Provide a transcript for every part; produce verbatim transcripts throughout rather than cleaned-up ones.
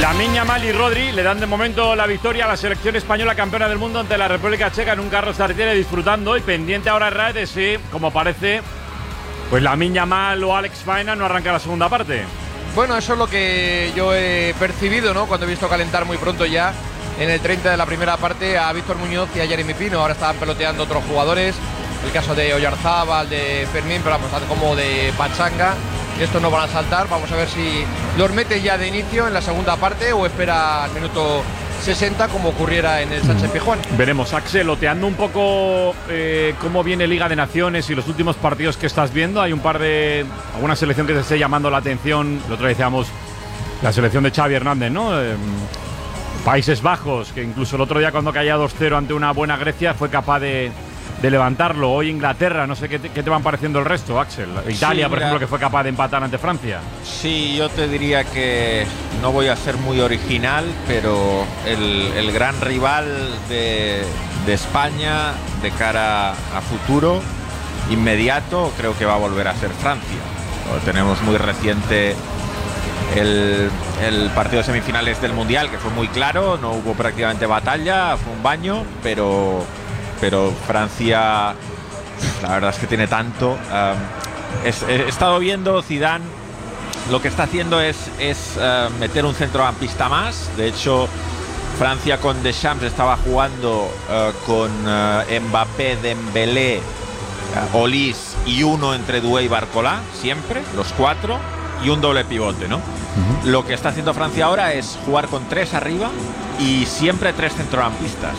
Lamine Yamal y Rodri le dan de momento la victoria a la selección española campeona del mundo ante la República Checa en un Carlos Tartiere, disfrutando, y pendiente ahora Raed de si, como parece, pues Lamine Yamal o Alex Baena no arranca la segunda parte. Bueno, eso es lo que yo he percibido, ¿no? Cuando he visto calentar muy pronto ya en el treinta de la primera parte a Víctor Muñoz y a Jeremy Pino. Ahora estaban peloteando otros jugadores, el caso de Oyarzábal, de Fermín, pero vamos, como de Pachanga. Estos no van a saltar, vamos a ver si los mete ya de inicio en la segunda parte o espera al minuto sesenta como ocurriera en el Sánchez Pizjuán. Veremos, Axel, loteando un poco eh, cómo viene Liga de Naciones y los últimos partidos que estás viendo. Hay un par de… alguna selección que te esté llamando la atención. El otro día decíamos la selección de Xavi Hernández, ¿no? Eh, Países Bajos, que incluso el otro día cuando caía dos cero ante una buena Grecia fue capaz de… de levantarlo. Hoy Inglaterra, no sé qué te, qué te van pareciendo el resto, Axel. Italia, sí, por ejemplo, que fue capaz de empatar ante Francia. Sí, yo te diría que no voy a ser muy original, pero el, el gran rival de, de España de cara a futuro inmediato creo que va a volver a ser Francia. Lo tenemos muy reciente el, el partido de semifinales del Mundial, que fue muy claro, no hubo prácticamente batalla, fue un baño, pero pero Francia, la verdad es que tiene tanto. Um, es, he estado viendo Zidane, lo que está haciendo es, es uh, meter un centrocampista más. De hecho, Francia con Deschamps estaba jugando uh, con uh, Mbappé, Dembélé, uh, Olise y uno entre Doué y Barcola, siempre, los cuatro, y un doble pivote, ¿no? Uh-huh. Lo que está haciendo Francia ahora es jugar con tres arriba y siempre tres centrocampistas.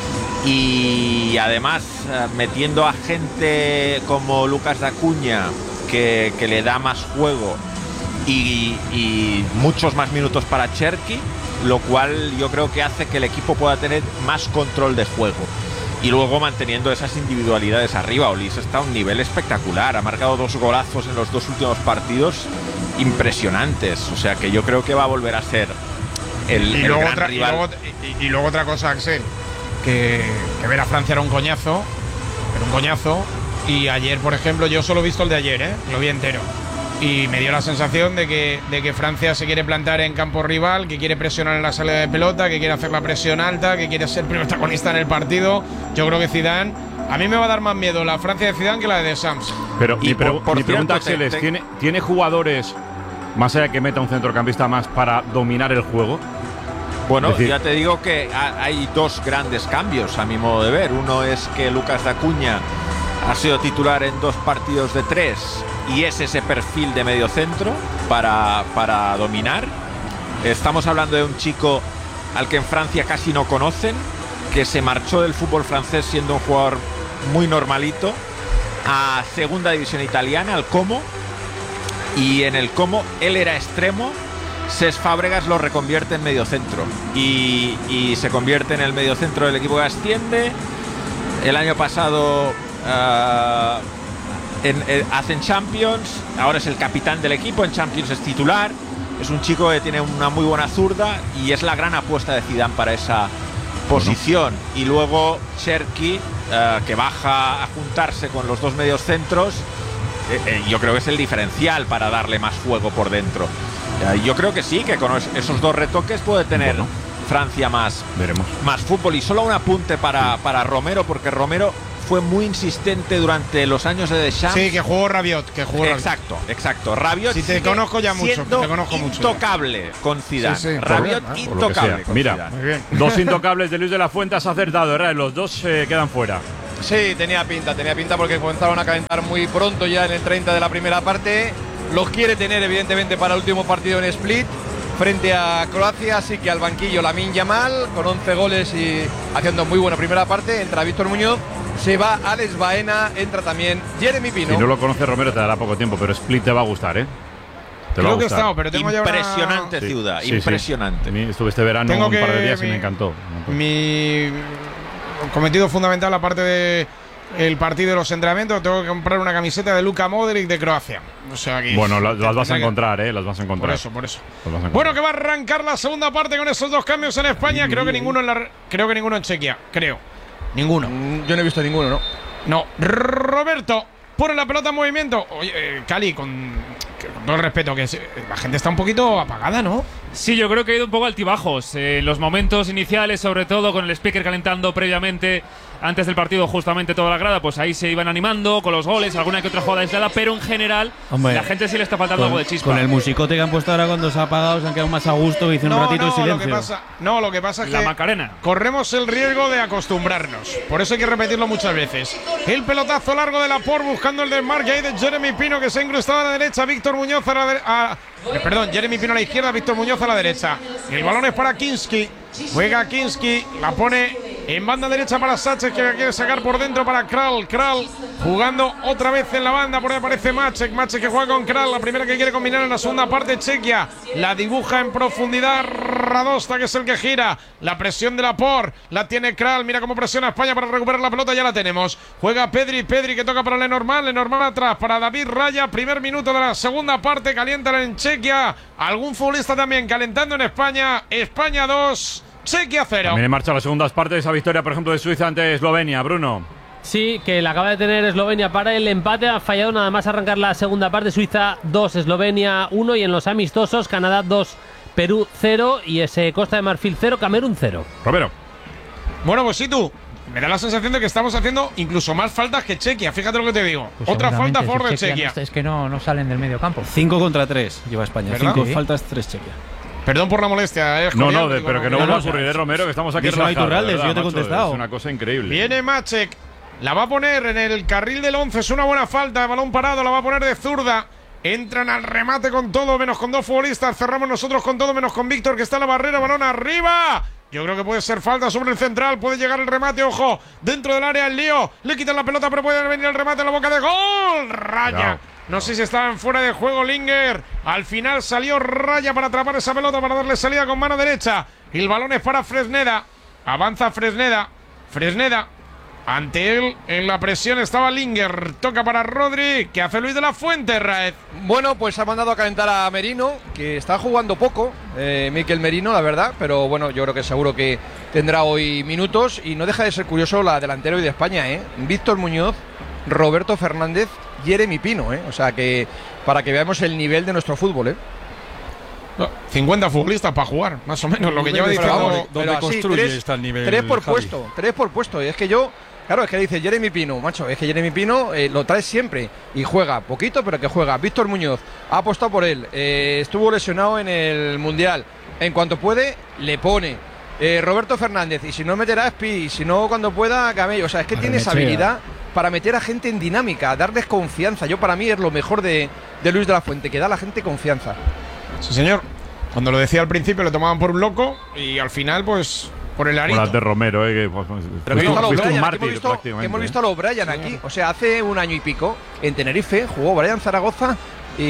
Y además uh, metiendo a gente como Lucas Dacuña, que, que le da más juego, y, y muchos más minutos para Cherki, lo cual yo creo que hace que el equipo pueda tener más control de juego. Y luego manteniendo esas individualidades arriba. Olise está a un nivel espectacular, ha marcado dos golazos en los dos últimos partidos impresionantes, o sea que yo creo que va a volver a ser el, y el luego gran otra, rival. Y luego, y, y luego otra cosa, Axel, que, que ver a Francia era un coñazo, era un coñazo, y ayer, por ejemplo, yo solo he visto el de ayer, ¿eh? Lo vi entero, y me dio la sensación de que, de que Francia se quiere plantar en campo rival, que quiere presionar en la salida de pelota, que quiere hacer la presión alta, que quiere ser protagonista en el partido. Yo creo que Zidane, a mí me va a dar más miedo la Francia de Zidane que la de Deschamps. Pero y mi, por, pregu por mi pregunta, cierto, Axel, te, es, te… ¿tiene, ¿tiene jugadores, más allá de que meta un centrocampista más, para dominar el juego? Bueno, decir, ya te digo que hay dos grandes cambios a mi modo de ver. Uno es que Lucas Dacuña ha sido titular en dos partidos de tres y es ese perfil de medio centro para, para dominar. Estamos hablando de un chico al que en Francia casi no conocen, que se marchó del fútbol francés siendo un jugador muy normalito a segunda división italiana, al Como, y en el Como él era extremo. Cesc Fábregas lo reconvierte en mediocentro y, y se convierte en el mediocentro del equipo que asciende. El año pasado uh, en, en, hacen Champions, ahora es el capitán del equipo, en Champions es titular. Es un chico que tiene una muy buena zurda y es la gran apuesta de Zidane para esa posición. Y luego Cherki, uh, que baja a juntarse con los dos mediocentros, eh, eh, yo creo que es el diferencial para darle más juego por dentro. Yo creo que sí, que con esos dos retoques puede tener bueno, Francia más, veremos. más fútbol. Y solo un apunte para, para Romero, porque Romero fue muy insistente durante los años de Deschamps. Sí, que jugó Rabiot, que jugó Exacto, Rabiot. exacto. Rabiot sí, te conozco ya mucho, te conozco mucho. Intocable con Zidane. Sí, sí, bien, Rabiot ¿no? intocable con Mira, Zidane. Muy bien. Dos intocables de Luis de la Fuente, has acertado, ¿verdad? Los dos eh, quedan fuera. Sí, tenía pinta, tenía pinta porque comenzaron a calentar muy pronto ya en el treinta de la primera parte. Los quiere tener evidentemente para el último partido en Split frente a Croacia, así que al banquillo Lamine Yamal con once goles y haciendo muy buena primera parte. Entra Víctor Muñoz, se va Alex Baena, entra también Jeremy Pino. Si no lo conoce Romero te dará poco tiempo, pero Split te va a gustar, ¿eh? Te Creo que he estado, pero tengo ya una… Impresionante ciudad, sí, impresionante. Sí. Estuve este verano tengo un par de días mi, y me encantó. Mi cometido fundamental, aparte de el partido de los entrenamientos, tengo que comprar una camiseta de Luka Modric de Croacia. O sea que bueno, las, las vas a encontrar, eh, las vas a encontrar. Por eso, por eso. Bueno, que va a arrancar la segunda parte con esos dos cambios en España. Creo que ninguno en la, creo que ninguno en Chequia, creo. Ninguno. Mm, yo no he visto ninguno, ¿no? No. Roberto pone la pelota en movimiento. Oye, eh, Cali, con, con todo el respeto, que se, la gente está un poquito apagada, ¿no? Sí, yo creo que ha ido un poco altibajos. En eh, los momentos iniciales, sobre todo con el speaker calentando previamente, antes del partido, justamente toda la grada, pues ahí se iban animando con los goles, alguna que otra jugada aislada, pero en general, Hombre, la gente sí le está faltando con, algo de chispa. Con el musicote que han puesto ahora cuando se ha apagado, se han quedado más a gusto, hizo no, un ratito no, de silencio. Lo que pasa, no, lo que pasa es la que Macarena. corremos el riesgo de acostumbrarnos. Por eso hay que repetirlo muchas veces. El pelotazo largo de Laporte buscando el desmarque ahí de Jeremy Pino, que se ha incrustado a la derecha. Víctor Muñoz a la derecha. Eh, perdón, Jeremy Pino a la izquierda, Víctor Muñoz a la derecha. El balón es para Kinski. Juega Kinski, la pone en banda derecha para Sánchez, que la quiere sacar por dentro para Kral. Kral jugando otra vez en la banda, por ahí aparece Maček. Maček que juega con Kral, la primera que quiere combinar en la segunda parte. Chequia la dibuja en profundidad Radosta, que es el que gira. La presión de Laporte la tiene Kral. Mira cómo presiona España para recuperar la pelota, ya la tenemos. Juega Pedri, Pedri que toca para Lenormand. Lenormand atrás para David Raya. Primer minuto de la segunda parte, calientan en Chequia. Algún futbolista también calentando en España. España dos, Chequia cero. También en marcha las segundas partes de esa victoria, por ejemplo, de Suiza ante Eslovenia, Bruno. Sí, que la acaba de tener Eslovenia para el empate. Ha fallado nada más arrancar la segunda parte. Suiza dos, Eslovenia uno. Y en los amistosos, Canadá dos, Perú cero. Y ese Costa de Marfil cero, Camerún cero. Romero. Bueno, pues sí, tú. Me da la sensación de que estamos haciendo incluso más faltas que Chequia. Fíjate lo que te digo. Pues Otra falta a favor de Chequia. Chequia. No, es que no, no salen del medio campo. Cinco contra tres lleva España. ¿Verdad? Cinco Sí. faltas, tres Chequia. Perdón por la molestia. Eh, No, Julián, no, de, digo, pero que no no, vuelva a no, ocurrir, ¿eh, Romero? Que estamos aquí Díselo a relajados, Iturralde, de verdad, yo te he macho, contestado. Es una cosa increíble. Viene Maček. La va a poner en el carril del once. Es una buena falta. Balón parado. La va a poner de zurda. Entran al remate con todo, menos con dos futbolistas. Cerramos nosotros con todo, menos con Víctor, que está en la barrera. Balón arriba. Yo creo que puede ser falta sobre el central. Puede llegar el remate, ojo. Dentro del área el lío. Le quitan la pelota, pero puede venir el remate en la boca de gol. Raya. No, no sé si estaban fuera de juego Linger. Al final salió Raya para atrapar esa pelota, para darle salida con mano derecha. Y el balón es para Fresneda. Avanza Fresneda. Fresneda. Ante él, en la presión estaba Linger. Toca para Rodri. ¿Qué hace Luis de la Fuente, Raez? Bueno, pues ha mandado a calentar a Merino, que está jugando poco, eh, Mikel Merino, la verdad, pero bueno, yo creo que seguro que tendrá hoy minutos. Y no deja de ser curioso la delantera hoy de España, ¿eh? Víctor Muñoz, Roberto Fernández, Jeremy Pino, ¿eh? O sea que para que veamos el nivel de nuestro fútbol, ¿eh? cincuenta futbolistas para jugar, más o menos, lo que lleva Pero diciendo. vamos, ¿Dónde pero así, construye tres, está el nivel, tres por Javi? puesto, tres por puesto. Y es que yo, claro, es que dice Jeremy Pino, macho, es que Jeremy Pino eh, lo trae siempre y juega poquito, pero que juega. Víctor Muñoz ha apostado por él, eh, estuvo lesionado en el Mundial. En cuanto puede, le pone. Eh, Roberto Fernández, y si no meterá a Spi, y si no cuando pueda, Camello. O sea, es que tiene esa habilidad para meter a gente en dinámica, darles confianza. Yo, para mí, es lo mejor de, de Luis de la Fuente, que da a la gente confianza. Sí, señor. Cuando lo decía al principio le tomaban por un loco y al final, pues, por el arito. Las de Romero, eh, que, pues, Pero fuiste, hemos visto a los fuiste un Brian, mártir, hemos visto, prácticamente. hemos visto a los Brian aquí. O sea, hace un año y pico, en Tenerife, jugó Brian Zaragoza y,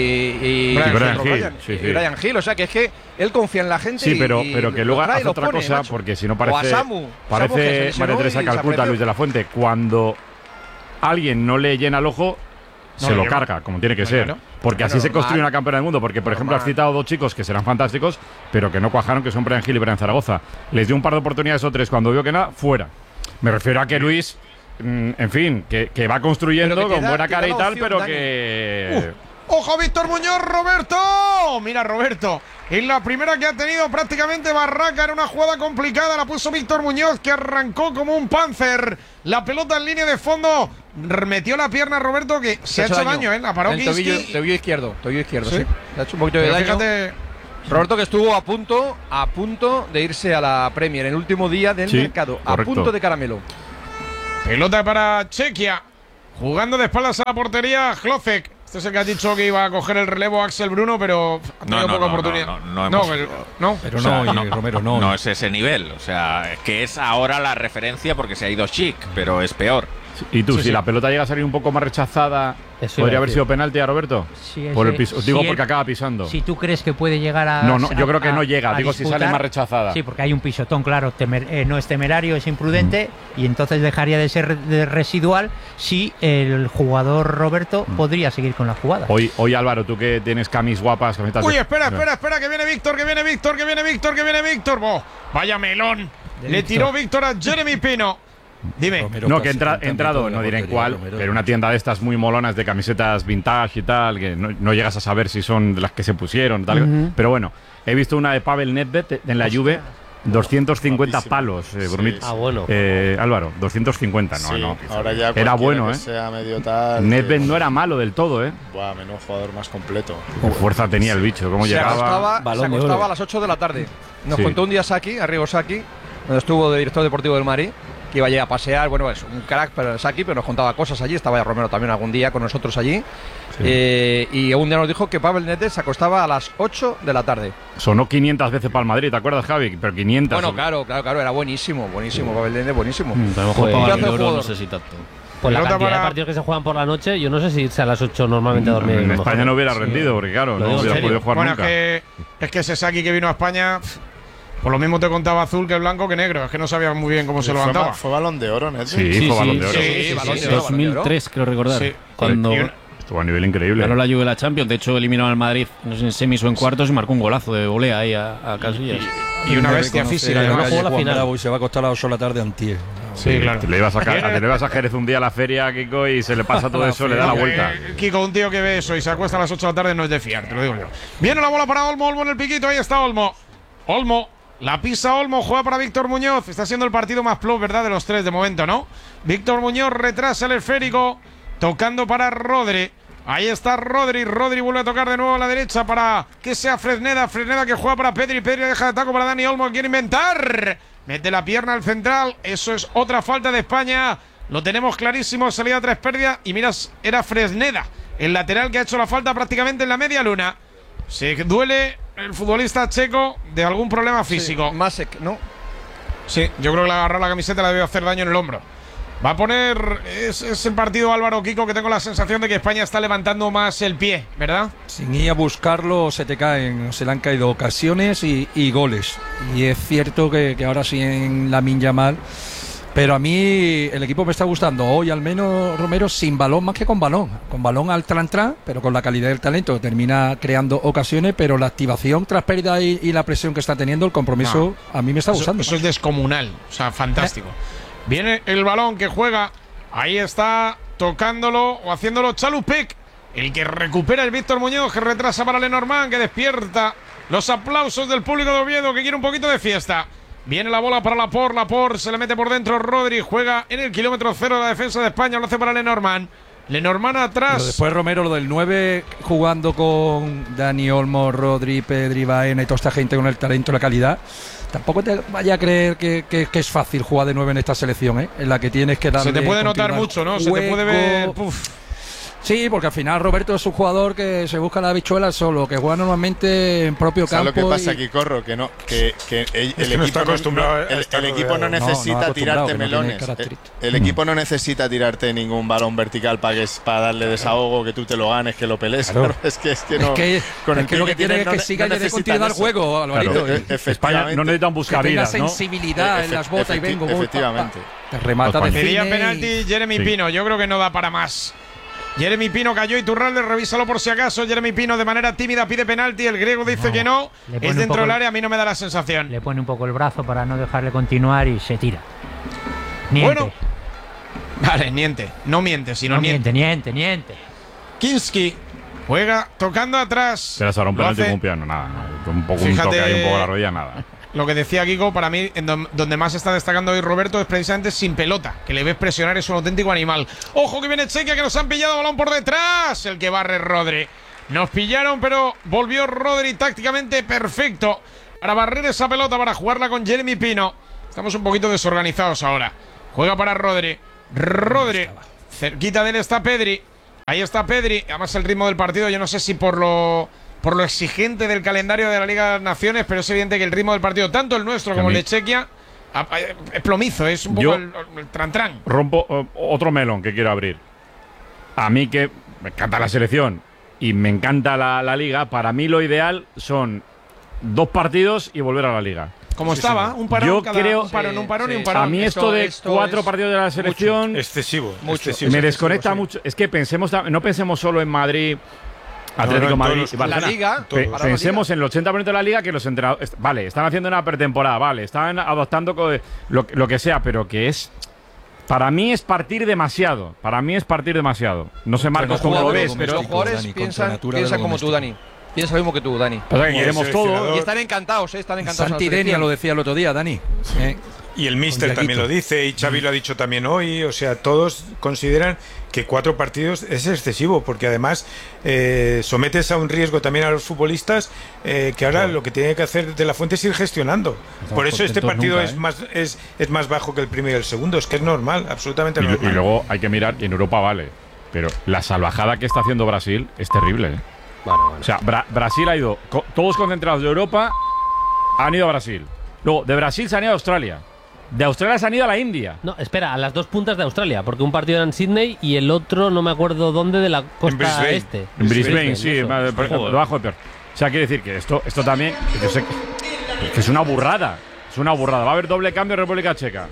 y, Brian, y Brian Hill, Brian, sí, y sí. Brian Hill. O sea, que es que él confía en la gente. Sí, pero, y, pero que y luego los trae y hace los otra pone, cosa, macho. porque si no O a parece, Samu, Samu, que se parece lesionó María Teresa y Calcuta, desapareció. Luis de la Fuente. Cuando alguien no le llena el ojo, No se le lo lleva. carga, como tiene que No, ser. claro. Porque Claro, así se normal. construye una campeona del mundo. Porque, por ejemplo, has Normal. citado dos chicos que serán fantásticos, pero que no cuajaron, que son Brian Hill y Brian Zaragoza. Les dio un par de oportunidades o tres. Cuando vio que nada, fuera. Me refiero a que Luis, mm, en fin, que, que va construyendo Pero que te con da- buena te da cara y la tal, opción, pero Dani. que. Uh, ¡Ojo, Víctor Muñoz, Roberto! Mira, Roberto. En la primera que ha tenido prácticamente Barraca, era una jugada complicada. La puso Víctor Muñoz, que arrancó como un panzer. La pelota en línea de fondo. Metió la pierna a Roberto, que se ha hecho daño, ¿eh? La paró En el tobillo, Kinski. tobillo izquierdo, tobillo izquierdo, ¿Sí? sí. Le ha hecho un poquito de Pero daño. fíjate. Roberto, que estuvo a punto, a punto de irse a la Premier, en el último día del Sí, mercado. correcto. A punto de caramelo. Pelota para Chequia. Jugando de espaldas a la portería, Hlocek. Este es el que ha dicho que iba a coger el relevo Axel Bruno, pero ha tenido No, no, poca no, oportunidad. no, no, no hemos- pero- no. Pero O sea, no, y Romero no. No es ese nivel. O sea, es que es ahora la referencia porque se ha ido Chic, pero es peor. Y tú, Sí, si sí. la pelota llega a salir un poco más rechazada, Eso iba ¿podría a haber decir. sido penalti a Roberto? Sí, Por el ese- piso, si digo él- porque acaba pisando. Si tú crees que puede llegar a. No, no, yo a- creo que no a- llega. a Digo, si sale disputar, más rechazada. Sí, porque hay un pisotón, claro. temer- eh, no es temerario, es imprudente. Y entonces dejaría de ser de residual si el jugador Roberto podría seguir con la jugada. Hoy, hoy Álvaro, tú que tienes camis guapas, camisetas. Uy, de- espera, espera, espera, que viene Víctor, que viene Víctor, que viene Víctor, que viene Víctor. Bo, vaya melón. De Le Víctor. tiró Víctor a Jeremy Pino. Dime. Romero No, que casi entra, cantando entrado, toda la no diré en portería, cuál, Romero. pero una tienda de estas muy molonas de camisetas vintage y tal, que no, no llegas a saber si son de las que se pusieron, tal. Ujú. Pero bueno, he visto una de Pavel Nedved en la Juve, doscientos cincuenta Guapísimo. palos, eh, Sí, Brunit. sí. Ah, bueno. Eh, Álvaro, doscientos cincuenta, no, Sí, no. ahora ya Era cualquiera bueno, que ¿eh? sea medio tal, Nedved que- no era malo del todo, ¿eh? Buah, menudo jugador más completo. Qué fuerza tenía el bicho, cómo Se llegaba. acostaba, se Balón de acostaba oro. a las ocho de la tarde. Nos Sí. contó un día Saki, Arrigo Saki, donde estuvo de director deportivo del Madrid, que iba allí a pasear. Bueno, es un crack, pero Saki, pero nos contaba cosas allí. Estaba ya Romero también algún día con nosotros allí. Eh, y un día nos dijo que Pavel Nedved se acostaba a las ocho de la tarde. Sonó quinientas veces para el Madrid, ¿te acuerdas, Javi? Pero quinientas. Bueno, claro, claro, claro, era buenísimo, buenísimo, Pavel Nedved, buenísimo. Mm, a lo mejor Pues- para Pedazo el de oro no jugador. sé si tanto. Pues la Pelota cantidad para- de partidos que se juegan por la noche, yo no sé si irse a las ocho normalmente a dormir. En mejor. España no hubiera rendido, porque claro, Lo no digo en hubiera serio. podido jugar Bueno, nunca. es que, es que ese Saki que vino a España, pf, por lo mismo te contaba azul que blanco que negro. Es que no sabía muy bien cómo se fue, levantaba. ba- fue balón de oro, Nedved. Sí, Sí, fue sí, balón de oro. sí, Sí, sí, balón sí, de sí. oro, dos mil tres, creo recordar. Sí. Cuando Y una- Estuvo a nivel increíble. ganó la Juve la Champions. De hecho, eliminaron al Madrid, no sé, en semis o en cuartos y marcó un golazo de volea ahí a, a Casillas. Y una bestia física, además. además. Jugó la Juan final. Bravo y se va a acostar a las ocho de la tarde antier. Sí, claro. Te le ibas a, ca- te le ibas a Jerez un día a la feria, Kiko, y se le pasa todo eso, le da la No, vuelta. eh, Kiko, un tío que ve eso y se acuesta a las ocho de la tarde no es de fiar, te lo digo yo. Viene la bola para Olmo, Olmo en el piquito, ahí está Olmo. Olmo, la pisa Olmo, juega para Víctor Muñoz. Está siendo el partido más plus, ¿verdad? De los tres de momento, ¿no? Víctor Muñoz retrasa el esférico, tocando para Rodri. Ahí está Rodri, Rodri vuelve a tocar de nuevo a la derecha para que sea Fresneda, Fresneda que juega para Pedri, Pedri deja de taco para Dani Olmo, quiere inventar, mete la pierna al central, eso es otra falta de España, lo tenemos clarísimo, salida tres pérdidas y miras, era Fresneda, el lateral que ha hecho la falta prácticamente en la media luna. Se duele el futbolista checo de algún problema físico. Sí, Masek, ¿no? Sí, yo creo que le agarrar la camiseta le debe hacer daño en el hombro. Va a poner. Es, es el partido, Álvaro, Kiko, que tengo la sensación de que España está levantando más el pie, ¿verdad? Sin ir a buscarlo se te caen, se le han caído ocasiones y, y goles. Y es cierto que, que ahora sí en Lamine Yamal. Pero a mí el equipo me está gustando hoy, al menos Romero, sin balón más que con balón. Con balón al tran-tran, pero con la calidad del talento. Termina creando ocasiones, pero la activación tras pérdida y, y la presión que está teniendo, el compromiso, a mí me está Eso, gustando. eso es descomunal, o sea, fantástico. Viene el balón que juega, ahí está tocándolo o haciéndolo Chalupek, el que recupera el Víctor Muñoz, que retrasa para Lenormand, que despierta los aplausos del público de Oviedo, que quiere un poquito de fiesta. Viene la bola para Laporte, Laporte se le mete por dentro, Rodri juega en el kilómetro cero de la defensa de España, lo hace para Lenormand. Lenormand atrás. Pero después Romero, lo del nueve, jugando con Dani Olmo, Rodri, Pedri, Baena y toda esta gente con el talento y la calidad. Tampoco te vaya a creer que, que- que es fácil jugar de nueve en esta selección, ¿eh? En la que tienes que darle. Se te puede notar continuar mucho, ¿no? Se te puede ver. juego. Puf. Sí, porque al final Roberto es un jugador que se busca la habichuela solo, que juega normalmente en propio ¿Sabes campo. lo que pasa y- aquí, Corro? Que no, que, que el, el que no equipo está acostumbrado a el, estar el equipo no rodeado. No, no necesita acostumbrado, tirarte que no tiene melones. El, características. el equipo no necesita tirarte ningún balón vertical para que para darle desahogo, que tú te lo ganes, que lo pelees. Claro. Claro, es que es que no. es que, con el es que lo pie que quiere es tienen, que no- siga no y de necesitan continuidad el eso. juego, Alvarito. Claro. E- España efectivamente. no necesitan Que buscar tenga vidas, ¿no? sensibilidad en las botas y Efecti- vengo. voy, pa, pa. efectivamente. Te remata de España. Pedía cine y- penalti Jeremy Sí. Pino. Yo creo que no da para más. Jeremy Pino cayó y Turralde, revísalo por si acaso. Jeremy Pino de manera tímida pide penalti. El griego dice No, que no. le pone Es un dentro poco del el- área. A mí no me da la sensación. Le pone un poco el brazo para no dejarle continuar y se tira. Niente. Bueno, vale, niente. No miente, sino no niente. niente, niente, niente. Kinski juega tocando atrás. Será ahora un Lo penalti hace- con un piano, nada. no. Un poco un Fíjate- toque ahí, un poco la rodilla, nada. Lo que decía Kiko, para mí, en don- donde más está destacando hoy Roberto es precisamente sin pelota, que le ves presionar, es un auténtico animal. Ojo que viene Chequia, que nos han pillado, balón por detrás, el que barre Rodri. Nos pillaron, pero volvió Rodri tácticamente perfecto para barrer esa pelota, para jugarla con Jeremy Pino. Estamos un poquito desorganizados ahora. Juega para Rodri. Rodri. Cerquita de él está Pedri. Ahí está Pedri. Además el ritmo del partido, yo no sé si por lo... por lo exigente del calendario de la Liga de las Naciones, pero es evidente que el ritmo del partido, tanto el nuestro Que como a el mí- de Chequia, a- a- es plomizo, es un poco Yo- el, el tran-tran. Rompo eh, otro melón que quiero abrir. A mí que me encanta la selección y me encanta la, la liga, para mí lo ideal son dos partidos y volver a la liga. Como estaba, un parón, Yo cada- creo- un parón, Sí, un parón y sí. un parón. A mí esto, esto- de esto cuatro es partidos de la selección Excesivo. Mucho. excesivo. me sí, desconecta sí. mucho. Es que pensemos, ta- no pensemos solo en Madrid, Atlético no, en Madrid todos y los- Barcelona. La Liga, Pe- para la pensemos Liga. en el ochenta por ciento de la liga que los entrenadores. est- Vale, están haciendo una pretemporada, vale, están adoptando co- lo, lo que sea, pero que es. Para mí es partir demasiado. Para mí es partir demasiado. No sé, Marcos, Los cómo lo jugadores- ves, los pero. Los jugadores Dani, contra piensan, natura de piensan lo como tú, doméstico. Dani. Piensa lo mismo que tú, Dani. Pasa que queremos todo. Y están encantados, ¿eh? Están encantados. Santidenia lo decía el otro día, Dani. Eh, Y el míster también lo dice, y Xavi lo ha dicho también hoy. O sea, todos consideran que cuatro partidos es excesivo, porque además eh, sometes a un riesgo también a los futbolistas, eh, que ahora claro. lo que tiene que hacer De La Fuente es ir gestionando. No Por eso este partido nunca, ¿eh? es más es, es más bajo que el primero y el segundo. Es que es normal, absolutamente y, normal. Y luego hay que mirar, y en Europa vale, pero la salvajada que está haciendo Brasil es terrible, ¿eh? Bueno, bueno. O sea, Bra Brasil ha ido, co todos concentrados de Europa han ido a Brasil. Luego, de Brasil se han ido a Australia. De Australia se han ido a la India. No, espera, a las dos puntas de Australia, porque un partido era en Sydney y el otro no me acuerdo dónde, de la costa en este. En Brisbane, Brisbane sí, eso. debajo de peor. O sea, quiere decir que esto, esto también yo sé, que es una burrada. Es una burrada. Va a haber doble cambio en República Checa.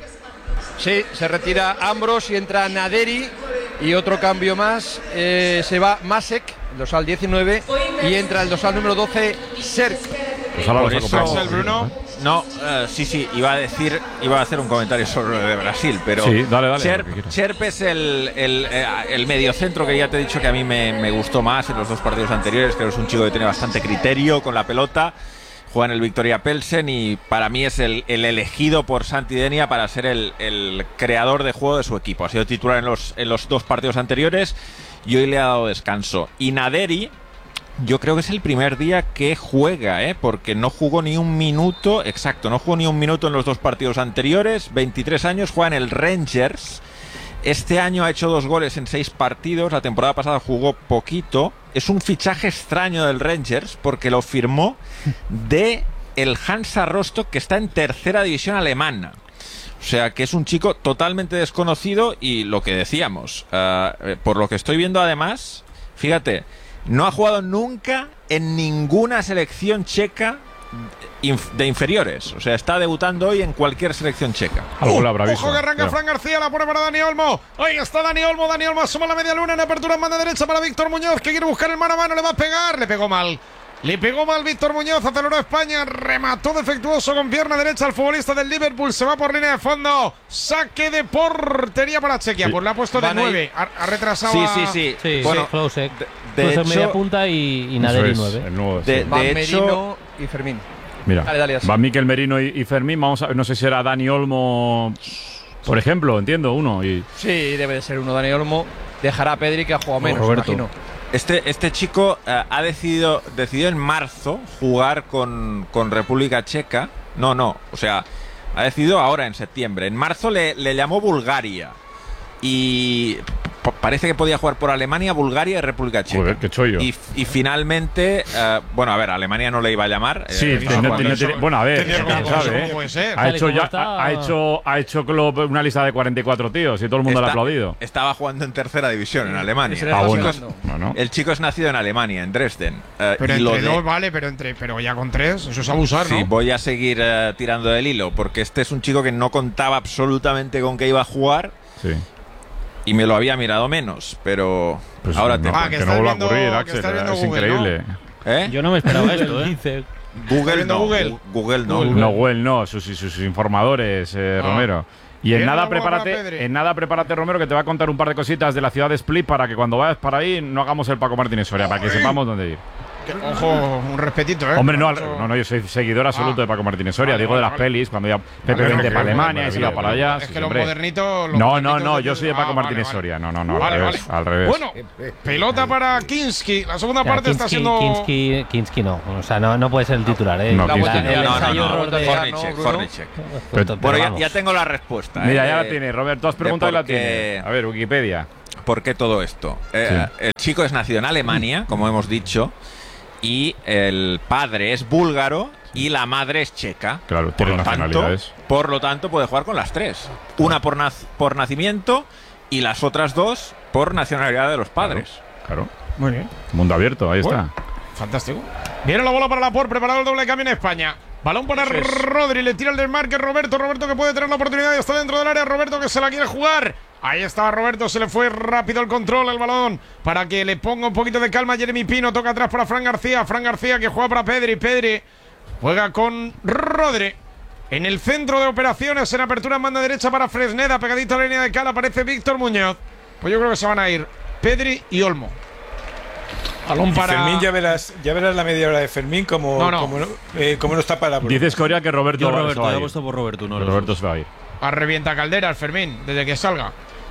Sí, se retira Ambros y entra Naderi. Y otro cambio más, eh, se va Masek, el dorsal diecinueve, y entra el dorsal número doce, Serk. Pues ahora Por lo eso, el Bruno. No, uh, sí, sí, iba a decir, iba a hacer un comentario sobre lo de Brasil, pero sí, dale, dale, Cherp, Cherp es el, el, el mediocentro que ya te he dicho que a mí me, me gustó más en los dos partidos anteriores, que es un chico que tiene bastante criterio con la pelota, juega en el Victoria Pelsen y para mí es el, el elegido por Santidenia para ser el, el creador de juego de su equipo. Ha sido titular en los, en los dos partidos anteriores y hoy le ha dado descanso. Y Naderi, yo creo que es el primer día que juega, ¿eh? Porque no jugó ni un minuto, exacto, no jugó ni un minuto en los dos partidos anteriores, veintitrés años, juega en el Rangers. Este año ha hecho dos goles en seis partidos, la temporada pasada jugó poquito. Es un fichaje extraño del Rangers porque lo firmó de el Hansa Rostock, que está en tercera división alemana. O sea que es un chico totalmente desconocido y lo que decíamos, uh, por lo que estoy viendo además, fíjate, no ha jugado nunca en ninguna selección checa de inferiores. O sea, está debutando hoy en cualquier selección checa. Uh, ojo que arranca Fran García, la pone para Dani Olmo. Ahí está Dani Olmo, Dani Olmo asoma la media luna en apertura en banda derecha para Víctor Muñoz, que quiere buscar el mano a mano, le va a pegar, le pegó mal. Le pegó mal Víctor Muñoz, aceleró España, remató defectuoso con pierna derecha al futbolista del Liverpool, se va por línea de fondo, saque de portería para Chequia, sí. Pues le ha puesto de nueve, ha, ha retrasado. Sí, sí, sí. sí bueno, Klosek, de, de hecho, media punta y, y Naderi nueve. De, de hecho, Merino y Fermín. Mira, dale, dale, va Mikel Merino y, y Fermín, vamos a, no sé si era Dani Olmo, por ejemplo, entiendo, uno. Y... Sí, debe de ser uno, Dani Olmo, dejará a Pedri que ha jugado menos, Roberto. Imagino. Este, este chico uh, ha decidido, decidió en marzo jugar con, con República Checa. No, no, o sea, ha decidido ahora en septiembre. En marzo le, le llamó Bulgaria. Y parece que podía jugar por Alemania, Bulgaria y República Checa. Joder, qué chollo. Y, y finalmente, uh, bueno, a ver, Alemania no le iba a llamar. Sí, eh, tiene, tiene, tiene, bueno, a ver, no sabe, ¿eh? Puede ser. Ha hecho ya, ha, ha hecho, ha hecho Klopp una lista de cuarenta y cuatro tíos y todo el mundo Está, le ha aplaudido. Estaba jugando en tercera división en Alemania. Ah, bueno. el, chico es, no, no. el chico es nacido en Alemania, en Dresden. Uh, pero y entre lo de, dos, vale, pero entre, pero ya con tres, eso es abusar, ¿no? Sí, voy a seguir uh, tirando del hilo, porque este es un chico que no contaba absolutamente con que iba a jugar. Sí. Y me lo había mirado menos, pero pues ahora no, te ah, que, que no vuelva a viendo, ocurrir, Axel, es Google, increíble. ¿no? ¿Eh? Yo no me esperaba esto, ¿eh? Google no, Google? Google no. Google no, Google no, sus, sus informadores, eh, no. Romero. Y en nada, prepárate, en nada prepárate, Romero, que te va a contar un par de cositas de la ciudad de Split para que cuando vayas para ahí no hagamos el Paco Martínez Soria, para que sepamos dónde ir. Ojo, un respetito, ¿eh? Hombre, no, no, no, yo soy seguidor absoluto ah, de Paco Martínez Soria. Vale, digo de las vale. pelis, cuando ya Pepe vende para Alemania y se iba para allá. Es sí, que los hombre. modernitos. Los no, no, no, yo de... soy de Paco ah, Martínez vale, Soria. No, no, no, vale, al revés. Vale. Al revés. Bueno, pelota para Kinski. La segunda parte Kinski, está siendo. Kinski, Kinski no. O sea, no, no puede ser el titular, ¿eh? No, la Kinski no. El no, ensayo no, no, error de Hornicek, Hornicek. Pero, bueno, ya, ya tengo la respuesta. Mira, eh, ya la tiene, Roberto. Has preguntado y la tiene. A ver, Wikipedia. ¿Por qué todo esto? Eh, sí. El chico es nacido en Alemania, como hemos dicho. Y el padre es búlgaro y la madre es checa. Claro, por tiene lo nacionalidades. Tanto, por lo tanto, puede jugar con las tres. Una por, naz por nacimiento y las otras dos por nacionalidad de los padres. Claro. claro. Muy bien. Mundo abierto, ahí bueno, está. Fantástico. Viene la bola para la por, preparado el doble cambio en España. Balón para Rodri, le tira el desmarque Roberto. Roberto que puede tener la oportunidad y está dentro del área. Roberto que se la quiere jugar. Ahí estaba Roberto, se le fue rápido el control, el balón, para que le ponga un poquito de calma a Jeremy Pino. Toca atrás para Fran García. Fran García que juega para Pedri. Pedri juega con Rodri. En el centro de operaciones, en apertura en banda derecha para Fresneda. Pegadito a la línea de cal, aparece Víctor Muñoz. Pues yo creo que se van a ir Pedri y Olmo. Balón para Fermín, ya verás, ya verás la media hora de Fermín como no, no. como no, eh, como no está para. Dice Escoria que Roberto. Yo Roberto, se va a he ir. puesto por Roberto, no. Que Roberto se va a ir. a revienta calderas, Fermín, desde que salga.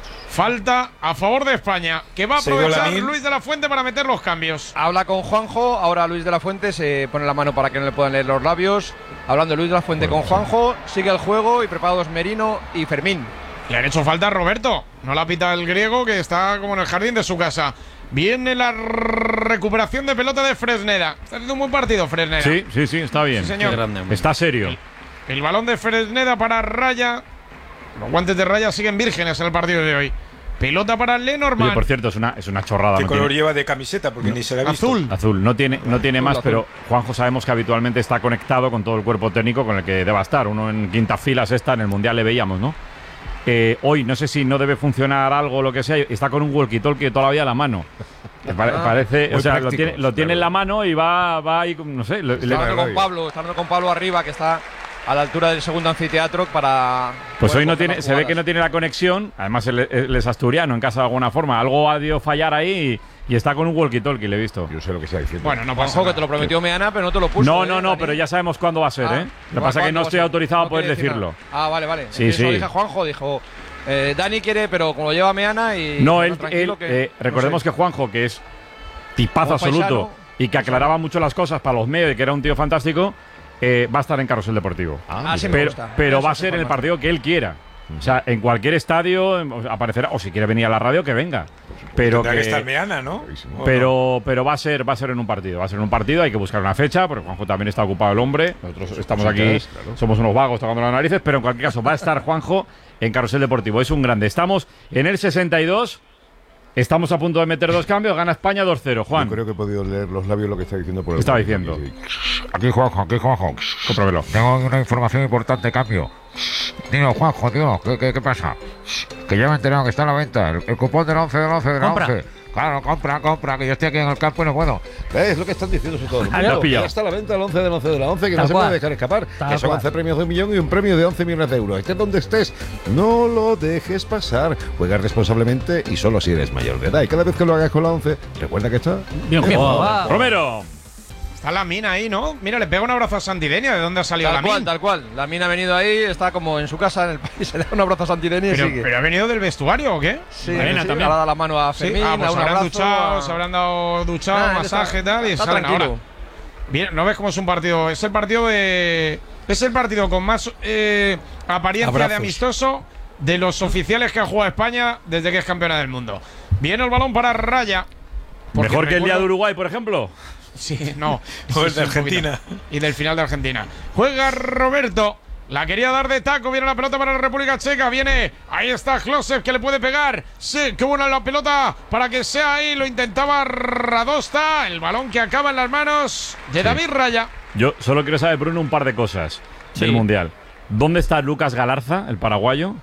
Falta a favor de España, que va a Se dio aprovechar Lamin. Luis de la Fuente para meter los cambios. Habla con Juanjo, ahora Luis de la Fuente se pone la mano para que no le puedan leer los labios. Hablando Luis de la Fuente con Juanjo, sigue el juego y preparados Merino y Fermín. Le han hecho falta a Roberto. No la pita el griego, que está como en el jardín de su casa. Viene la recuperación de pelota de Fresneda. Está haciendo un buen partido, Fresneda. Sí, sí, sí, está bien. Sí, señor. Qué grande, hombre. Está serio. El, el balón de Fresneda para Raya. Los guantes de Raya siguen vírgenes en el partido de hoy. Pelota para Lenormand. Oye, por cierto, es una, es una chorrada. ¿Qué no color tiene- lleva de camiseta? Porque ni se la ha visto. Azul. Azul, no tiene, no tiene Azul, más, azul. pero Juanjo sabemos que habitualmente está conectado con todo el cuerpo técnico con el que deba estar. Uno en quinta fila sexta, en el Mundial le veíamos, ¿no? Eh, hoy no sé si no debe funcionar algo o lo que sea, está con un walkie-talkie toda la vida a la mano. Me pare- parece, Muy o sea, lo práctico, tiene, lo tiene en claro. la mano y va, va ahí, no sé. le- Está le- hablando con Pablo, está hablando con Pablo arriba, que está a la altura del segundo anfiteatro para. Pues poder hoy no coger tiene, las se ve jugadas. que no tiene la conexión. Además, él, él es asturiano en casa de alguna forma. Algo ha debido fallar ahí y, y está con un walkie-talkie, le he visto. Yo sé lo que está diciendo. Bueno, no pasa Ojo, que nada. te lo prometió Meana, pero no te lo puso. No, ¿eh, no, no, Dani? pero ya sabemos cuándo va a ser, Ah, ¿eh? Lo que pasa es que no ¿cuándo estoy va a ser? autorizado a No poder quiere decir decirlo. nada. Ah, vale, vale. Sí, Eso lo sí. dije a Juanjo, dijo. eh, Dani quiere, pero como lo lleva Meana y. No, bueno, él, tranquilo él, que- eh, no recordemos sé. que Juanjo, que es tipazo Un paisano, absoluto y que aclaraba mucho las cosas para los medios y que era un tío fantástico, eh, va a estar en Carrusel Deportivo. Ah, sí me pero gusta. pero Eso va a es ser en el información. partido que él quiera. O sea, en cualquier estadio em, aparecerá, o si quiere venir a la radio, que venga. Pero Tendrá que, que- estar Meana, ¿no? ¿O pero, pero va a ser, va a ser en un partido, va a ser en un partido, hay que buscar una fecha, porque Juanjo también está ocupado el hombre. Nosotros estamos aquí, Cositas, claro. somos unos vagos tocando las narices, pero en cualquier caso va a estar Juanjo en Carrusel Deportivo. Es un grande. Estamos en el sesenta y dos, estamos a punto de meter dos cambios, gana España dos cero. Juan, Yo creo que he podido leer los labios lo que está diciendo por el ¿Qué estaba móvil, diciendo? aquí, sí. Aquí Juanjo, aquí Juanjo. cómpramelo. Tengo una información importante, cambio. Dilo, Juanjo, tío, ¿qué, qué, qué pasa? Que ya me he enterado que está a la venta el, el cupón del once del once del Compra. once. Claro, compra, compra, que yo estoy aquí en el campo y no puedo. Es lo que están diciendo todo el Lo has mundo. pillado. Ya está a la venta el once del once de la once, que Tal no se cual. puede dejar escapar. Tal Que son cual. once premios de un millón y un premio de once millones de euros. Estés donde estés, no lo dejes pasar. Juega responsablemente y solo si eres mayor de edad. Y cada vez que lo hagas con la once, recuerda que está Bien jugado. jugado. Romero. Está la mina ahí, ¿no? Mira, le pega un abrazo a Santidenia. ¿De dónde ha salido Tal la cual, mina? tal cual. La mina ha venido ahí, está como en su casa en el país. Se le da un abrazo a Santideni y Pero, sigue. pero ha venido del vestuario, ¿o qué? Sí, Arena sí, también. ahora da la mano a Fermín, Ah, pues da un habrán abrazo. duchado, a- se habrán dado duchado, Nah, él masaje está- tal, y está salen tranquilo. ahora. Bien, ¿no ves cómo es un partido? Es el partido de. Es el partido con más eh, apariencia Abrazos. de amistoso de los oficiales que ha jugado España desde que es campeona del mundo. Viene el balón para Raya. Porque Mejor que el día de recuerdo- Uruguay, por ejemplo. Sí, no. O el Sí, de sí, un poquito. Argentina. Y del final de Argentina. Juega Roberto. La quería dar de taco. Viene la pelota para la República Checa. Viene. Ahí está Klose que le puede pegar. Sí, qué buena la pelota para que sea ahí. Lo intentaba Radosta. El balón que acaba en las manos de David Raya. Yo solo quiero saber, Bruno, un par de cosas del Sí. Mundial. ¿Dónde está Lucas Galarza, el paraguayo?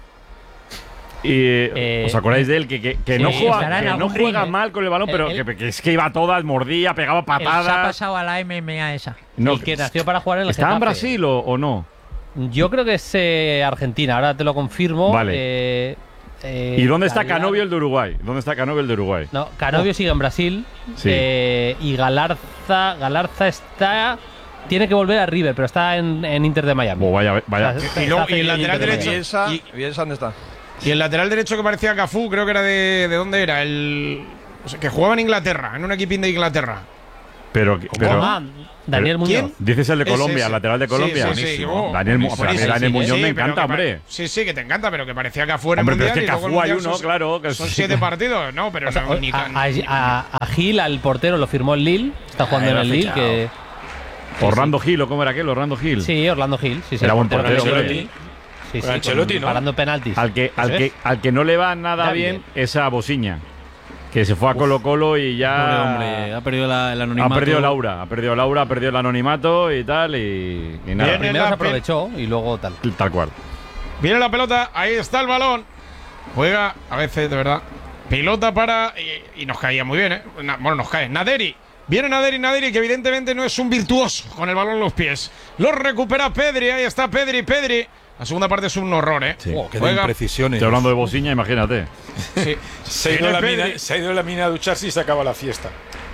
Y, Eh, ¿Os acordáis de él? Que, que, que sí, no juega, estará en que no algún juega ring, ¿eh? mal con el balón, pero El- que, que es que iba a todas, mordía, pegaba Él se ha patadas. pasado a la M M A esa. No, el que nació para jugar en el ¿Está en Getafe. Brasil o, o no? Yo creo que es eh, Argentina, ahora te lo confirmo. Vale. Eh, eh, ¿Y dónde está Galar- Canovio, el de Uruguay? ¿Dónde está Canovio, el de Uruguay? No, Canovio sigue en Brasil. Sí. eh, y Galarza, Galarza está. Tiene que volver a River, pero está en, en Inter de Miami. Oh, vaya, vaya. O sea, Y luego- está y el en lateral Inter de derecho- Miami. Bielsa, Y- Bielsa, ¿dónde está? Y el lateral derecho que parecía Cafú, creo que era de. ¿De dónde era? El. o sea, que jugaba en Inglaterra, en un equipín de Inglaterra. Pero, pero Ah, Daniel pero- Muñoz. ¿Quién? dices el de Ese, Colombia, ese. lateral de Sí, Colombia. sí, sí, Buenísimo. oh, Daniel, Mu- buenísimo. pero a mí Sí, Daniel sí, Muñoz sí, me pero encanta, que pa- hombre. Sí, sí, que te encanta, pero que parecía Cafú en el Hombre, pero Mundial. es que y luego el Cafú hay Mundial uno, son- claro. Que Son sí. siete partidos, no, pero no, ni, A, a- a- a Gil, al portero, lo firmó el Lille. Está jugando Ah, en era el Lille. fichado. Que, Orlando Gil, ¿o cómo era aquel? Orlando Gil. sí, Orlando Gil. Sí, sí, Era el buen portero, del hombre. Lille. Sí, sí, Ancelotti, con- ¿no? parando penaltis. Al que, al, Eso que, es. al que no le va nada David. bien es a Bosiña, que se fue a Colo Colo y ya Pobre hombre, ha perdido la, el anonimato. ha perdido Laura, ha perdido Laura, ha perdido el anonimato y tal y, y nada, Bien, Primero se la aprovechó y luego tal. tal cual. Viene la pelota, ahí está el balón. Juega, a veces, de verdad. Pelota para. Y, y nos caía muy bien, ¿eh? Na- bueno, nos cae. Naderi. Viene Naderi, Naderi, que evidentemente no es un virtuoso con el balón en los pies. Lo recupera Pedri, ahí está Pedri, Pedri. La segunda parte es un horror, ¿eh? Sí. Oh, qué Juega- imprecisiones. Estoy hablando de Bosiña, imagínate. Sí. Se ha, ido Viene a la Pedri. mina, se ha ido a la mina a ducharse y se acaba la fiesta.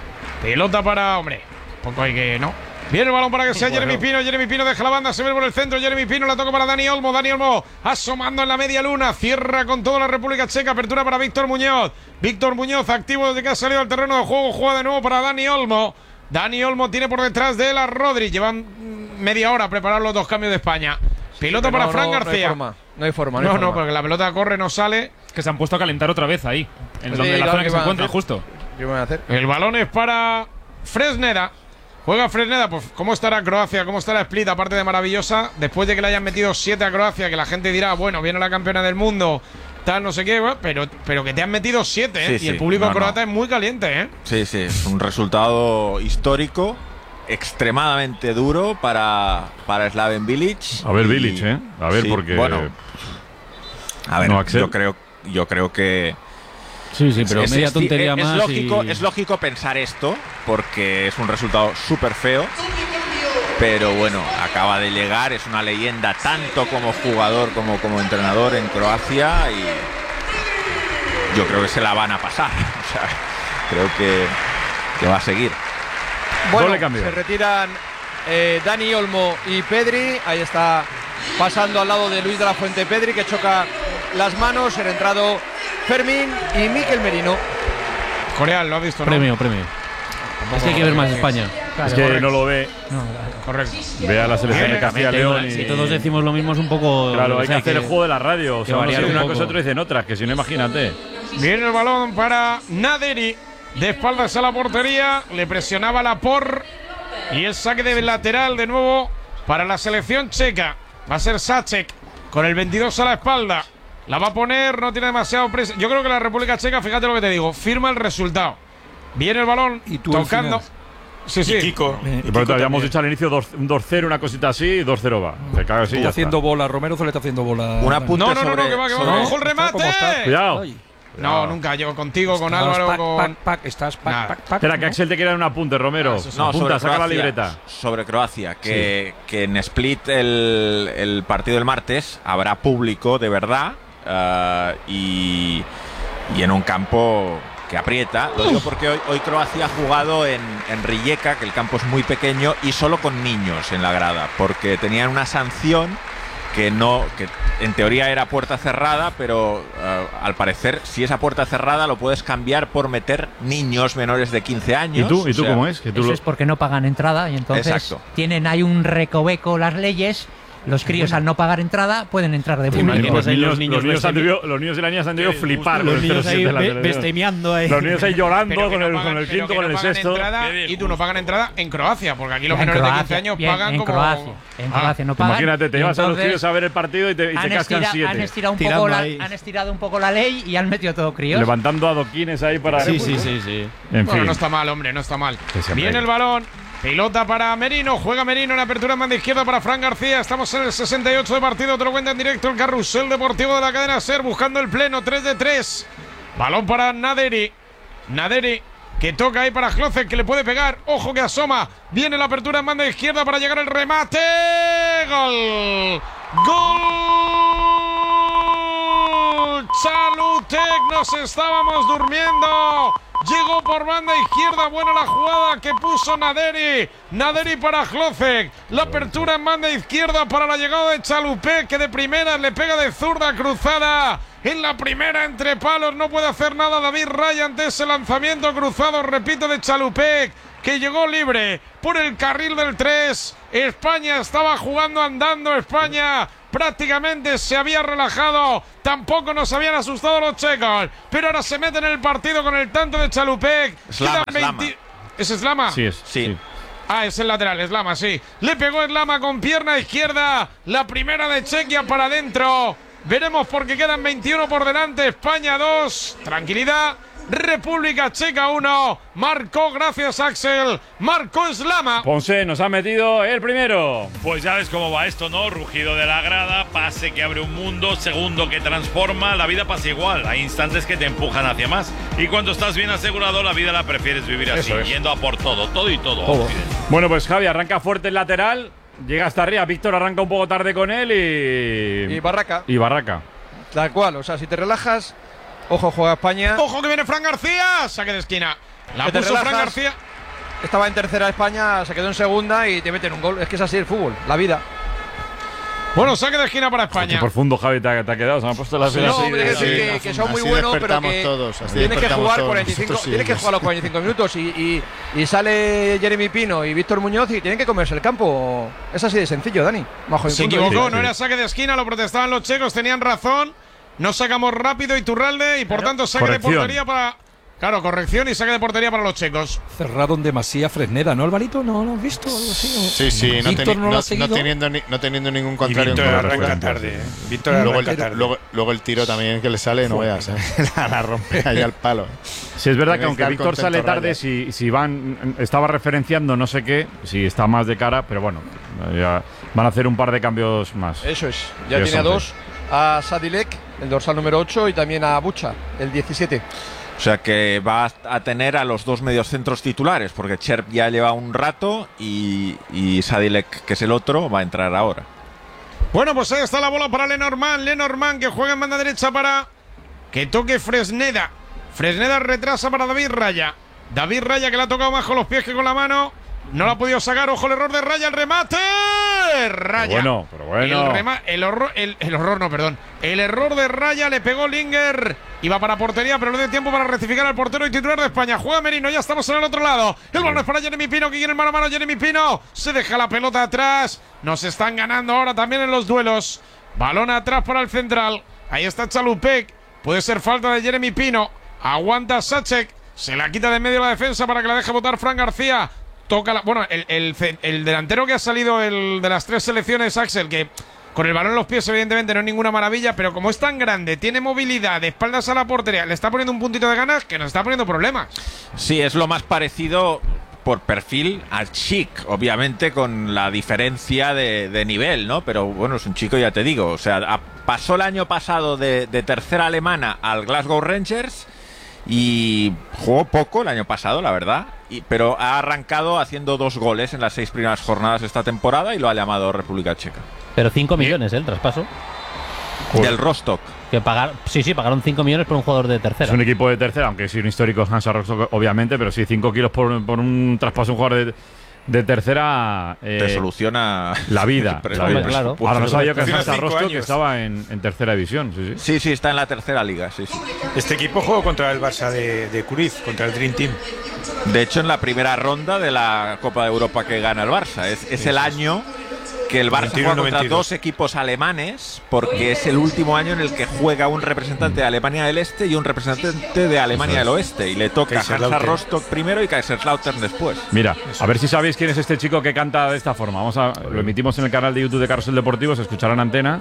Pelota para, hombre, poco hay que, ¿no? Viene el balón para que sea bueno. Jeremy Pino. Jeremy Pino deja la banda, se ve por el centro. Jeremy Pino la toca para Dani Olmo. Dani Olmo asomando en la media luna. Cierra con toda la República Checa. Apertura para Víctor Muñoz. Víctor Muñoz activo desde que ha salido al terreno de juego. Juega de nuevo para Dani Olmo. Dani Olmo tiene por detrás de él a Rodri. Llevan media hora a preparar los dos cambios de España. Pelota sí, para no, Fran no, García. No hay forma. No, hay forma, no, no, hay forma. no, porque la pelota corre, no sale. Que se han puesto a calentar otra vez ahí. En sí, donde la zona que se encuentra, hacer? justo. ¿Qué van a hacer? El balón es para Fresneda. Juega Fresneda, pues ¿cómo estará Croacia? ¿Cómo estará Split? Aparte de maravillosa, después de que le hayan metido siete a Croacia, que la gente dirá, bueno, viene la campeona del mundo, tal, no sé qué, pero, pero que te han metido siete, ¿eh? Sí, y el sí. público no, croata no. es muy caliente, ¿eh? Sí, sí, es un resultado histórico, extremadamente duro para, para Slaven Bilic. A ver, y, Bilic, ¿eh? A ver, sí, porque… Bueno, a ver, no, yo creo, yo creo que… Sí, sí, pero es, media es, tontería es, más. Es lógico, y... es lógico pensar esto, porque es un resultado súper feo. Pero bueno, acaba de llegar, es una leyenda tanto como jugador como como entrenador en Croacia y yo creo que se la van a pasar. O sea, creo que, que va a seguir. Bueno, Doble cambio. Se retiran eh, Dani Olmo y Pedri. Ahí está pasando al lado de Luis de la Fuente Pedri, que choca las manos. El entrado Fermín y Mikel Merino. Coreal, lo has visto, ¿no? Premio, premio. Es que hay que ver más España. Claro, es que correcto. No lo ve. No, correcto. Ve a la selección de Castilla y León. Si todos decimos lo mismo es un poco… Claro, hay o sea, que hacer que, el juego de la radio. O sea, uno dice una poco. cosa, otro dicen otras, que si no, imagínate. Viene el balón para Naderi. De espaldas a la portería. Le presionaba la por. Y el saque de lateral de nuevo para la selección checa. Va a ser Sacek con el veintidós a la espalda. La va a poner, no tiene demasiado presa. Yo creo que la República Checa, fíjate lo que te digo, firma el resultado. Viene el balón ¿Y tú tocando. Sí, sí. Y Kiko. Eh, Y por eso habíamos dicho al inicio un dos cero, una cosita así, y dos cero va. Se caga así. Está haciendo bola, Romero se le está haciendo bola. Un apunte No, no, no, sobre, no, que va, que va, sobre- ojo el remate. Cuidado. Ay, No, nunca. Yo contigo, con estás Álvaro, pac, con. pac, pac, estás pac, Nada. pac, pac, Espera, que ¿no? Axel te quiere dar un apunte, Romero. No, Apunta, sobre saca la Croacia, libreta. Sobre Croacia, que, que en Split el, el partido del martes habrá público de verdad uh, y, y en un campo que aprieta. Lo digo porque hoy, hoy Croacia ha jugado en, en Rijeka, que el campo es muy pequeño, y solo con niños en la grada, porque tenían una sanción que no, que en teoría era puerta cerrada, pero uh, al parecer si esa puerta cerrada lo puedes cambiar por meter niños menores de quince años. ¿Y tú, ¿Y tú o sea, cómo es? Que tú Eso lo- es porque no pagan entrada y entonces Exacto. tienen ahí un recoveco las leyes. Los críos al no pagar entrada pueden entrar de Te público. imaginas Los ahí niños, los niños los niños han bestemi- debido- los niños y las niñas han debido flipar con Los el niños ahí cero siete de la be- televisión. bestemeando ahí. Los niños ahí llorando Pero que con no el, pagan- con el pero quinto, que con no el pagan sexto. entrada, y tú no pagan entrada en Croacia, porque aquí los Ya, en menores de Croacia, quince años bien, pagan en como. Croacia, en Ah, Croacia no pagan. Imagínate, te y llevas a los entonces críos a ver el partido y te, y te han, cascan estira- han siete. estirado un Tirando poco la, ahí. han estirado un poco la ley y han metido todo críos. Levantando adoquines ahí para… Sí, sí, sí, sí. En Bueno, fin. no está mal, hombre, no está mal. Que se Viene apegue. el balón. Pelota para Merino, juega Merino en apertura en banda izquierda para Fran García. Estamos en el sesenta y ocho de partido, te lo cuenta en directo el carrusel deportivo de la cadena SER, buscando el pleno, tres de tres. Balón para Naderi. Naderi que toca ahí para Klocek, que le puede pegar. Ojo que asoma. Viene la apertura en banda izquierda para llegar el remate. Gol. Gol. Chalutek, nos estábamos durmiendo. Llegó por banda izquierda, buena la jugada que puso Naderi. Naderi para Klocek. La apertura en banda izquierda para la llegada de Chalupek, que de primera le pega de zurda cruzada. En la primera entre palos no puede hacer nada David Raya ante ese lanzamiento cruzado, repito, de Chalupek, que llegó libre por el carril del tres. España estaba jugando andando, España prácticamente se había relajado, tampoco nos habían asustado los checos, pero ahora se mete en el partido con el tanto de Chalupek. Slama, Quedan Slama. veinte ¿Es Slama? Sí, es. Sí. Ah, es el lateral, Slama, sí. Le pegó Slama con pierna izquierda. La primera de Chequia para adentro. Veremos porque quedan veintiuno por delante. España dos. Tranquilidad. República Checa uno. Marcó, gracias Axel. Marcó Slama. Ponce nos ha metido el primero. Pues ya ves cómo va esto, ¿no? Rugido de la grada, pase que abre un mundo, segundo que transforma, la vida pasa igual. Hay instantes que te empujan hacia más. Y cuando estás bien asegurado, la vida la prefieres vivir así, Eso es. yendo a por todo, todo y todo. Todo. Bueno, pues Javi arranca fuerte el lateral. Llega hasta arriba. Víctor arranca un poco tarde con él y. Y Barraca. Y Barraca. Tal cual, o sea, si te relajas, ojo, juega España. Ojo que viene Fran García. Saque de esquina. La Que te puso Fran relajas. García. estaba en tercera España, se quedó en segunda y te meten un gol. Es que es así el fútbol, la vida. Bueno, saque de esquina para España. Qué profundo, Javi, te ha, te ha quedado. Se me han puesto las No, hombre, es decir, que, que son muy buenos, pero que todos, así tienes que jugar todos, cuarenta y cinco, sí, tienes que jugar los cuarenta y cinco minutos y, y, y sale Jeremy Pino y Víctor Muñoz y tienen que comerse el campo. Es así de sencillo, Dani. Bajo Se equivocó, no era saque de esquina, lo protestaban los checos, tenían razón. No sacamos rápido Iturralde y por tanto saque Corrección. de portería para. Claro, corrección y saque de portería para los checos. Cerrado en demasía Fresneda, ¿no, Alvarito? ¿No lo has visto? Algo así, ¿no? Sí, sí, no, Víctor teni- no lo no- ha seguido. no teniendo, ni- no teniendo ningún contrario en Víctor contra. arranca tarde, ¿eh? Víctor luego, arranca el, tarde. luego, luego el tiro también que le sale, no veas, ¿eh? la, la rompe ahí al palo. Sí, es verdad Tiene que aunque estar Víctor contento sale tarde, Raya. si, si van, estaba referenciando no sé qué, si está más de cara, pero bueno, ya van a hacer un par de cambios más. Eso es. Ya Dios tiene a santo. dos, a Sadilek, el dorsal número ocho, y también a Bucha, el diecisiete. O sea que va a tener a los dos mediocentros titulares, porque Cherp ya lleva un rato y, y Sadilek, que es el otro, va a entrar ahora. Bueno, pues ahí está la bola para Lenormand. Lenormand que juega en banda derecha para que toque Fresneda. Fresneda retrasa para David Raya. David Raya que le ha tocado más con los pies que con la mano. No lo ha podido sacar. Ojo el error de Raya. El remate. Raya. Pero bueno, pero bueno. El, rema- el horror, el, el horror, no, perdón. El error de Raya le pegó Linger. Iba para portería, pero no dio tiempo para rectificar al portero y titular de España. Juega Merino, ya estamos en el otro lado. El balón es para Jeremy Pino, que quiere el mano a mano. Jeremy Pino se deja la pelota atrás. Nos están ganando ahora también en los duelos. Balón atrás para el central. Ahí está Chalupek. Puede ser falta de Jeremy Pino. Aguanta Sacek. Se la quita de medio la defensa para que la deje botar Fran García. Toca la, bueno, el, el, el delantero que ha salido el, de las tres selecciones, Axel, que con el balón en los pies evidentemente no es ninguna maravilla, pero como es tan grande, tiene movilidad, de espaldas a la portería, le está poniendo un puntito de ganas que nos está poniendo problemas. Sí, es lo más parecido por perfil al Chic, obviamente con la diferencia de, de nivel, ¿no? Pero bueno, es un chico, ya te digo, o sea, a, pasó el año pasado de, de tercera alemana al Glasgow Rangers y jugó poco el año pasado, la verdad, y, pero ha arrancado haciendo dos goles en las seis primeras jornadas de esta temporada y lo ha llamado República Checa. Pero cinco millones, ¿eh? El traspaso. Del Rostock. Que pagar, sí, sí, pagaron cinco millones por un jugador de tercera. Es un equipo de tercera, aunque sí un histórico Hansa Rostock, obviamente, pero sí, cinco kilos por, por un traspaso de un jugador de, de tercera. Eh, Te soluciona la vida. la vida. Claro. Ahora no sabía que el Tiene Hansa cinco Rostock años. estaba en, en tercera división. Sí, sí. Sí, sí, está en la tercera liga, sí, sí. Este equipo jugó contra el Barça de, de Cruyff, contra el Dream Team. De hecho, en la primera ronda de la Copa de Europa que gana el Barça. Es, es el año que el Barça juega contra dos equipos alemanes, porque es el último año en el que juega un representante de Alemania del Este y un representante de Alemania del Oeste. Y le toca Hansa Kaiserslautern. Rostock primero y Kaiserslautern después. Mira, a ver si sabéis quién es este chico que canta de esta forma. Vamos a, lo emitimos en el canal de YouTube de Carrusel Deportivo, se escuchará en antena.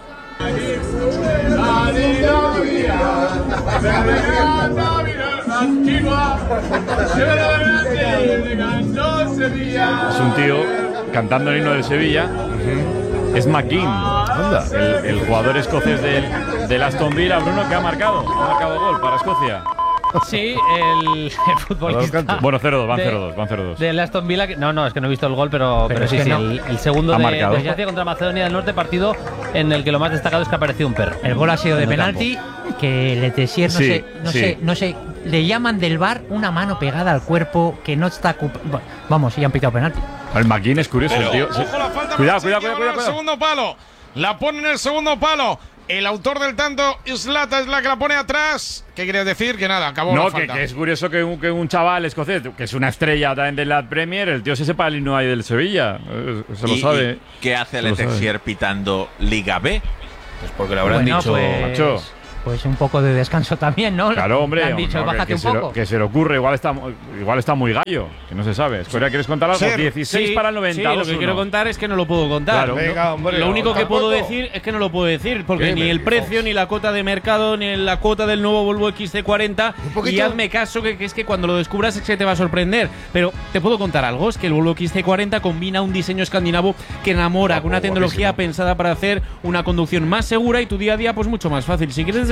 Es un tío cantando el himno del Sevilla. Es McGinn, el, el jugador escocés del, del Aston Villa, Bruno, que ha marcado, ha marcado gol para Escocia. Sí, el, el futbolista. Bueno, cero dos, van de- cero dos, van cero dos. Del Aston Villa, que- no, no, es que no he visto el gol, pero, Pero pero, es sí, que sí, no. el, el segundo Ha de, marcado. de Escocia contra Macedonia del Norte, partido en el que lo más destacado es que apareció un perro. El gol ha sido de En el penalti, que Le Tessier, no Sí, sé, no sí. sé, no sé, le llaman del bar una mano pegada al cuerpo que no está ocup- bueno, vamos, y han pitado penalti. El McGinn es curioso, el tío. sí. Ojo la falta Cuidado, para cuidado, Seki, cuidado, ahora cuidado. el segundo palo. La pone en el segundo palo. El autor del tanto, Islata, es la que la pone atrás. ¿Qué quieres decir? Que nada, acabó No, la que, falta. que es curioso que un, que un chaval escocés, que es una estrella también de la Premier, el tío se sepa el himno ahí del Sevilla. Eh, Se lo ¿Y- sabe. y ¿Qué hace Se lo Le sabe. Tessier pitando Liga B? Pues porque le habrán Bueno, dicho. pues, macho. pues un poco de descanso también, ¿no? Claro, hombre. Le han dicho, no, que- bájate que, un se lo, poco. que se le ocurre, igual está, igual está muy gallo, que no se sabe. Escoria, ¿quieres contar algo? Ser. dieciséis Sí, para el noventa. sí, lo dos que uno. quiero contar es que no lo puedo contar. Claro. Venga, hombre, Lo único que puedo tampoco. decir es que no lo puedo decir, porque ¿Qué ni me el dices? precio, ni la cuota de mercado, ni la cuota del nuevo Volvo X C cuarenta. poquito? Y hazme caso, que, que es que cuando lo descubras es que te va a sorprender. Pero te puedo contar algo, es que el Volvo X C cuarenta combina un diseño escandinavo que enamora, con una tecnología pensada para hacer una conducción más segura y tu día a día pues mucho más fácil. Si quieres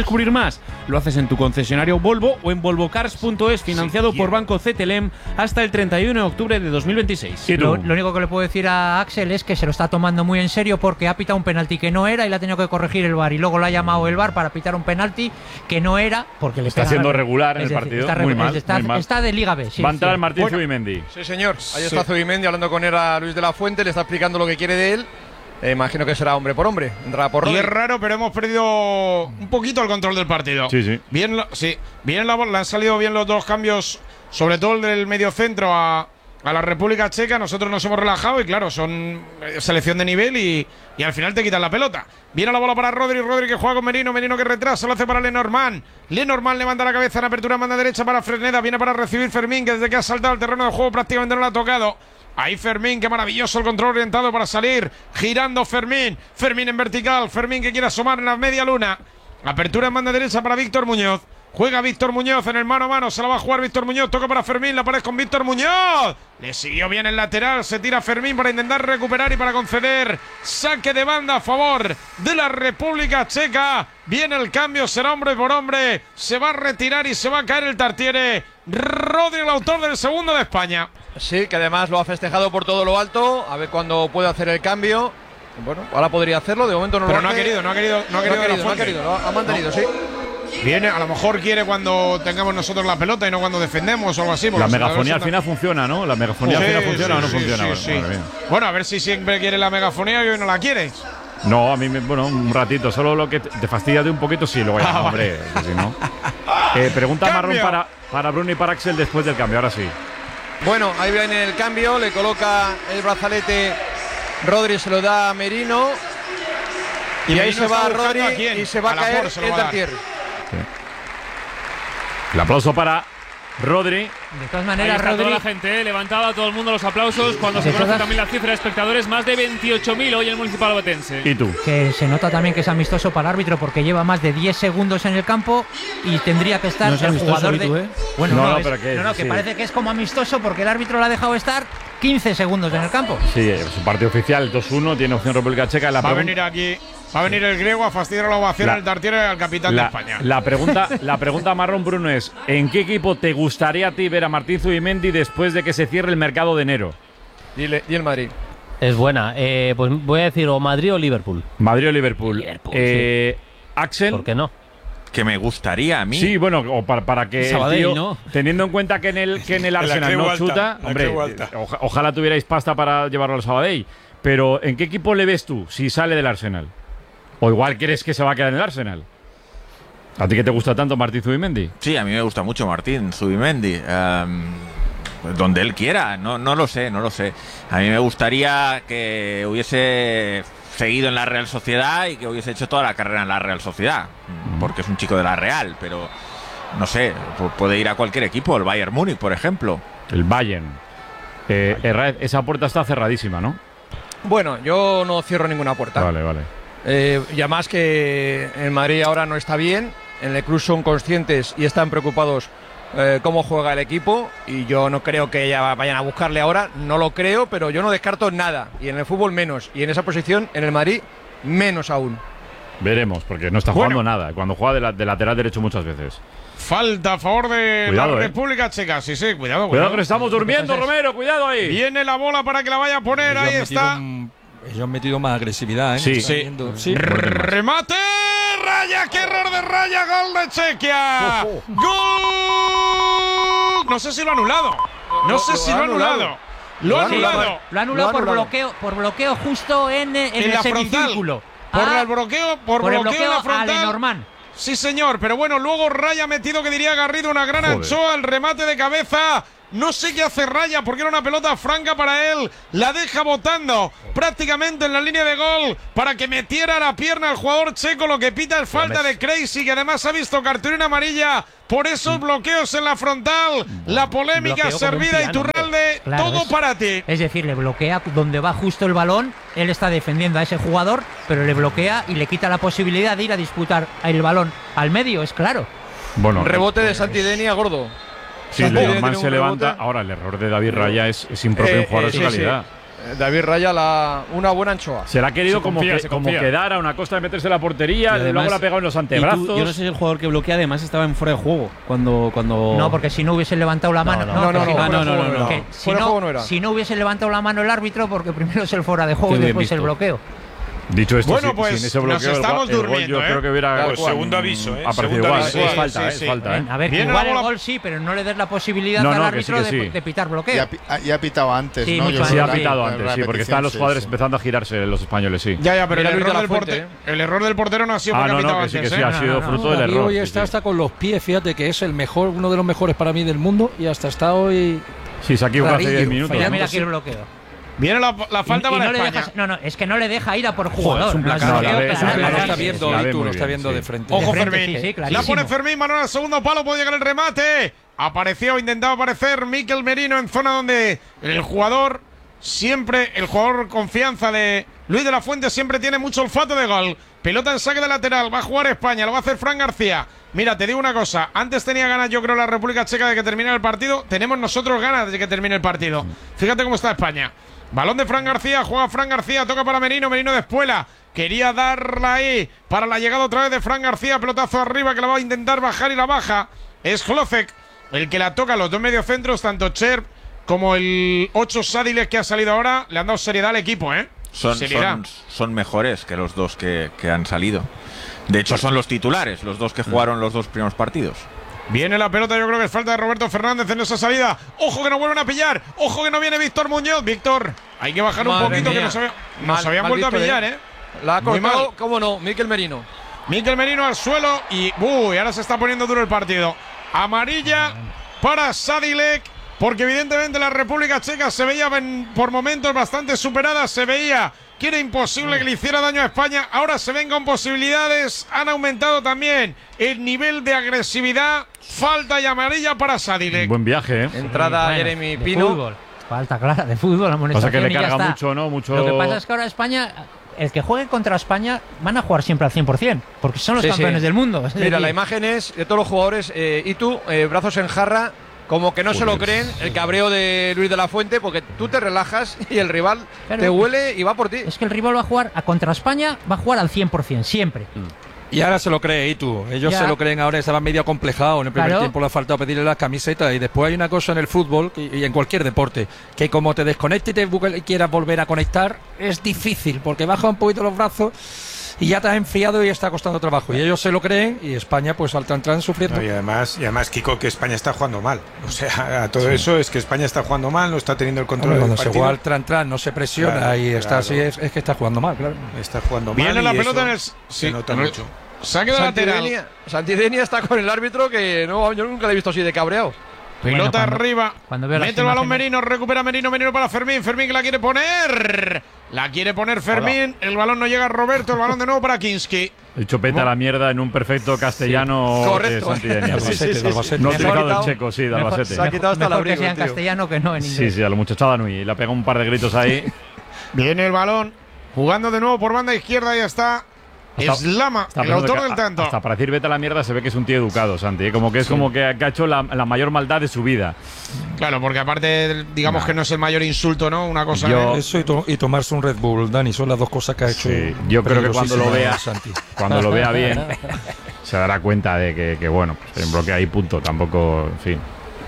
descubrir más? Lo haces en tu concesionario Volvo o en volvocars punto es, financiado Sí, por quiero. Banco C T L M hasta el treinta y uno de octubre de dos mil veintiséis. ¿Y tú? Lo, lo único que le puedo decir a Axel es que se lo está tomando muy en serio porque ha pitado un penalti que no era y le ha tenido que corregir el V A R y luego lo ha llamado el V A R para pitar un penalti que no era porque le Está pegan siendo al- regular en es el decir, partido. Está, Muy regu- mal, está, muy mal. está de Liga B. Sí, Va a entrar sí. Martín Bueno. Zubimendi. Sí, señor. Ahí está Zubimendi hablando con él a Luis de la Fuente, le está explicando lo que quiere de él. Eh, imagino que será hombre por hombre. Entrará por Y Rodri. es raro, pero hemos perdido un poquito el control del partido. Sí, sí. Bien, lo- sí, bien la bola, le han salido bien los dos cambios, sobre todo el del medio centro a, a la República Checa. Nosotros nos hemos relajado y claro, son eh, selección de nivel y, y al final te quitan la pelota. Viene la bola para Rodri, Rodri que juega con Merino, Merino que retrasa, lo hace para Lenormand. Lenormand levanta la cabeza en apertura, manda derecha para Fresneda, viene para recibir Fermín, que desde que ha saltado el terreno de juego prácticamente no lo ha tocado. Ahí Fermín, qué maravilloso el control orientado para salir, girando Fermín, Fermín en vertical, Fermín que quiere asomar en la media luna. Apertura en banda derecha para Víctor Muñoz. Juega Víctor Muñoz en el mano a mano, se la va a jugar Víctor Muñoz, toca para Fermín, la pared con Víctor Muñoz. Le siguió bien el lateral, se tira Fermín para intentar recuperar y para conceder saque de banda a favor de la República Checa. Viene el cambio, será hombre por hombre, se va a retirar y se va a caer el Tartiere. Rodri, el autor del segundo de España. Sí, que además lo ha festejado por todo lo alto. A ver cuándo puede hacer el cambio. Bueno, ahora podría hacerlo, de momento no Pero lo no ha hace. querido, no ha querido, no ha querido, de la no ha Fuente. querido, lo ha mantenido, sí. Viene, a lo mejor quiere cuando tengamos nosotros la pelota y no cuando defendemos o algo así. porque La los megafonía al jugadores final funciona, ¿no? La megafonía al Sí, final funciona sí, o no sí, funciona. sí, Bueno, sí. madre mía. Bueno, a ver si siempre quiere la megafonía y hoy no la quieres. No, a mí, me, bueno, un ratito. Solo lo que te, te fastidia de un poquito, sí, luego ya, Ah, no, hombre. Que si no. Eh, pregunta Cambio. marrón para, para Bruno y para Axel después del cambio, ahora sí. Bueno, ahí viene el cambio, le coloca el brazalete. Rodri se lo da a Merino. Y, Y ahí Merino se va está buscando Rodri a quién. y se va a, A Laporte caer se lo el va a dar. Tartier. El aplauso para Rodri. De todas Ahí maneras, está toda Rodri, la gente, eh, levantaba todo el mundo los aplausos cuando De se conoce todas- también la cifra de espectadores, más de veintiocho mil hoy en el Municipal Obetense. ¿Y tú? que se nota también que es amistoso para el árbitro porque lleva más de diez segundos en el campo y tendría que estar No es el amistoso, jugador de. Vitu, ¿eh? Bueno, No, no, no, es- pero que- no, no, que sí. parece que es como amistoso porque el árbitro le ha dejado estar quince segundos en el campo. Sí, es un partido oficial, dos uno, tiene opción República Checa. La Va a pregun- venir aquí, va a venir el griego a fastidiar la ovación La- al Tartiere al capitán la, de España. la pregunta, la pregunta marrón, Bruno, es: ¿en qué equipo te gustaría a ti ver a Martín Zubimendi después de que se cierre el mercado de enero? Dile, y el Madrid. Es buena. Eh, pues voy a decir o Madrid o Liverpool. Madrid o Liverpool. Liverpool, Eh, Axel. ¿Por qué no? Que me gustaría a mí. Sí, bueno, o para, para que el Sabadell, tío, ¿no? teniendo en cuenta que en el, que en el En la Arsenal Creu no Alta, chuta, la hombre, Creu Alta. oja- ojalá tuvierais pasta para llevarlo al Sabadell. Pero ¿en qué equipo le ves tú si sale del Arsenal? O igual crees que se va a quedar en el Arsenal. ¿A ti que te gusta tanto Martín Zubimendi? Sí, a mí me gusta mucho Martín Zubimendi. Em, pues donde él quiera, no, no lo sé, no lo sé. A mí me gustaría que hubiese seguido en la Real Sociedad y que hubiese hecho toda la carrera en la Real Sociedad, porque es un chico de la Real, pero no sé, pu- puede ir a cualquier equipo, el Bayern Múnich, por ejemplo. El Bayern. Eh, Herrera, esa puerta está cerradísima, ¿no? Bueno, yo no cierro ninguna puerta. Vale, vale. Eh, y además que en Madrid ahora no está bien, en el club son conscientes y están preocupados eh, cómo juega el equipo y yo no creo que ya vayan a buscarle ahora, no lo creo, pero yo no descarto nada y en el fútbol menos y en esa posición en el Madrid menos aún. Veremos, porque no está Bueno. jugando nada. Cuando juega de, la- de lateral derecho muchas veces. Falta a favor de Cuidado, la eh. República Checa. Sí, sí, cuidado, Cuidado que nos estamos durmiendo, Romero, cuidado ahí. Viene la bola para que la vaya a poner, Ellos ahí han está. metido- Ellos han metido más agresividad, ¿eh? Sí. Están Sí. viendo- sí. Remate, Raya, qué error de Raya, gol de Chequia. Gol. No sé si lo ha anulado. No sé si lo ha anulado. Lo ha Sí, anulado. Lo ha anulado Lo ha por anulado. bloqueo, por bloqueo justo en, en, En el la frontal. semicírculo. Por Ah, el bloqueo, por, por el bloqueo, en la bloqueo a frontal. Lenormand. Sí, señor, pero bueno, luego Raya ha metido, que diría Garrido, una gran Joder. anchoa, el remate de cabeza. No sé qué hace Raya, porque era una pelota franca para él. La deja botando prácticamente en la línea de gol para que metiera la pierna al jugador checo. Lo que pita es falta de Crazy, que además ha visto cartulina amarilla por esos bloqueos en la frontal. La polémica Bloqueo como un servida y piano, Turralde, Claro, todo es- para ti. Es decir, le bloquea donde va justo el balón. Él está defendiendo a ese jugador, pero le bloquea y le quita la posibilidad de ir a disputar el balón al medio, es claro. Bueno, Rebote de Santidenia, gordo. sí, Santidenia Lenormand tiene se un levanta. rebote. Ahora, el error de David Raya es, es impropio Eh, en jugador eh, de su sí, calidad. sí. David Raya la, una buena anchoa. Se la ha querido Se como, confía, que, se como confía. quedar a una costa de meterse en la portería, Y además- luego la ha pegado en los Y tú- antebrazos. yo no sé si el jugador que bloquea además estaba en fuera de juego cuando cuando No, porque si no hubiese levantado la mano. no, No, no, porque no, si Ah, no, no, no, no. que si, Fuera de no, juego no era. si no hubiese levantado la mano el árbitro, porque primero es el fuera de juego Qué y bien después el visto. bloqueo. Dicho esto, Bueno, sin- pues, sin ese nos bloqueo, el estamos gol- el gol durmiendo, yo ¿eh? creo que hubiera Pues segundo aviso, ¿eh? aparecido Segundo igual. aviso. Es Sí, falta, sí, es sí. falta, ¿eh? A ver, que Viene igual la el bola- gol sí, pero no le des la posibilidad No, al no, que árbitro sí, que de, sí. de pitar Y bloqueo. ha, pi- ah, y ha pitado antes, Sí, ¿no? mucho Yo Sí, creo ha que pitado la- antes, la sí, porque repetición, estaban los sí, jugadores sí. empezando a girarse, los españoles, sí. Ya, ya, pero el Mira Luis error, de la del Fuente, portero, el error del portero no ha sido Ah, porque no, ha no, pitado que sí, que antes, sí, ¿eh? ha sido no, no, fruto No, del David error. hoy sí, está sí. hasta con los pies, fíjate que es el mejor, uno de los mejores para mí del mundo y hasta está hoy. Sí, se ha equivocado hace Rarillo, diez minutos. Mira, fallando, mira sí. aquí el bloqueo. Viene la, la falta Y- y para no, le España. dejas- no, no, es que no le deja ir a por jugador. es un no es placar. No, la bloqueo, ve- es un claro, placar. Lo claro, está sí, viendo sí, la hoy, ve tú muy lo está bien, viendo sí. de frente. Ojo De frente, Fermín. sí, sí, la clarísimo. pone Fermín, balón al segundo palo, puede llegar el remate. Apareció, intentaba aparecer Mikel Merino en zona donde el jugador siempre, el jugador confianza de Luis de la Fuente siempre tiene mucho olfato de gol. Pelota en saque de lateral, va a jugar España, lo va a hacer Fran García. Mira, te digo una cosa, antes tenía ganas yo creo la República Checa de que termine el partido, tenemos nosotros ganas de que termine el partido. Fíjate cómo está España. Balón de Fran García, juega Fran García, toca para Merino, Merino de Espuela. Quería darla ahí para la llegada otra vez de Fran García, pelotazo arriba que la va a intentar bajar y la baja. Es Hlocek el que la toca a los dos mediocentros, tanto Cherp como el ocho Sadilek que ha salido ahora, le han dado seriedad al equipo, ¿eh? Son, Seriedad. son, son mejores que los dos que, que han salido. De hecho, son los titulares, los dos que jugaron los dos primeros partidos. Viene la pelota, yo creo que es falta de Roberto Fernández en esa salida. Ojo que no vuelven a pillar. Ojo que no viene Víctor Muñoz. Víctor, hay que bajar un Madre poquito mía. que nos, había- nos Mal- habían mal vuelto visto, a pillar, ¿eh? ¿eh? La ha Muy cortado, mal. cómo no, Mikel Merino. Mikel Merino al suelo y uy, ahora se está poniendo duro el partido. Amarilla para Sadilek, porque evidentemente la República Checa se veía en- por momentos bastante superada, se veía que era imposible que le hiciera daño a España. Ahora se ven con posibilidades, han aumentado también el nivel de agresividad. Falta y amarilla para Sadilek. Buen viaje, ¿eh? Entrada Bueno, Jeremy de Pino. fútbol. Falta clara de fútbol, Pasa amonestación que le y ya carga está. mucho, ¿no? Mucho. Lo que pasa es que ahora España, el que juegue contra España, van a jugar siempre al cien por cien, porque son los Sí, campeones sí. del mundo. Es Mira, decir, la imagen es de todos los jugadores, eh, y tú, eh, brazos en jarra, como que no se lo creen, el cabreo de Luis de la Fuente, porque tú te relajas y el rival Claro. te huele y va por ti. Es que el rival va a jugar a contra España, va a jugar al cien por cien, siempre. Y ahora se lo cree, y tú. Ellos Ya. se lo creen ahora, estaban medio acomplejados. En el primer Claro. tiempo le ha faltado pedirle las camisetas. Y después hay una cosa en el fútbol y, y en cualquier deporte: que como te desconectes y te bu- y quieras volver a conectar, es difícil, porque baja un poquito los brazos y ya te has enfriado y está costando trabajo. Y ellos se lo creen y España, pues al tran sufriendo. No, y además, y además, Kiko, que España está jugando mal. O sea, a todo eso es que España está jugando mal, no está teniendo el control Hombre, del cuando se partido. juega al tran tran, no se presiona Claro, y está claro. así, es, es que está jugando mal, claro. Está jugando mal. Viene la y pelota eso en el. se Sí, nota en el- mucho. Saque de lateral. Santidenia, Santidenia está con el árbitro que no, yo nunca le he visto así de cabreado. Pelota Bueno, cuando- arriba. cuando veo las Mete el balón imágenes- Merino, recupera Merino, Merino para Fermín. Fermín que la quiere poner. La quiere poner Fermín. El balón no llega a Roberto. El balón de nuevo para Kinski. El chupete a la mierda en un perfecto castellano Correcto. de Santidenia. Sí, sí, sí, sí. No Mejor utilizado el quitado- checo, sí, de Mejor- Albacete. Se ha quitado hasta el Mejor que abrigo, sea en tío. castellano que no en inglés. Sí, sí, a la muchachada Nui. Le ha pegado un par de gritos ahí. Viene el balón. Jugando de nuevo por banda izquierda. Y está Hasta- Eslama, Está el pensando autor que del a- tanto. Hasta para decir vete a la mierda se ve que es un tío educado, Santi. ¿eh? Como que es como que, que ha hecho la, la mayor maldad de su vida. Claro, porque aparte, digamos Nah. que no es el mayor insulto, ¿no? Una cosa. Yo- ¿eh? Eso y, to- y tomarse un Red Bull, Dani, son las dos cosas que ha hecho. Sí, yo creo que cuando lo peligrosísimas, vea, Santi. cuando lo vea bien, se dará cuenta de que, que bueno, pues en bloquea ahí, punto. Tampoco, en fin.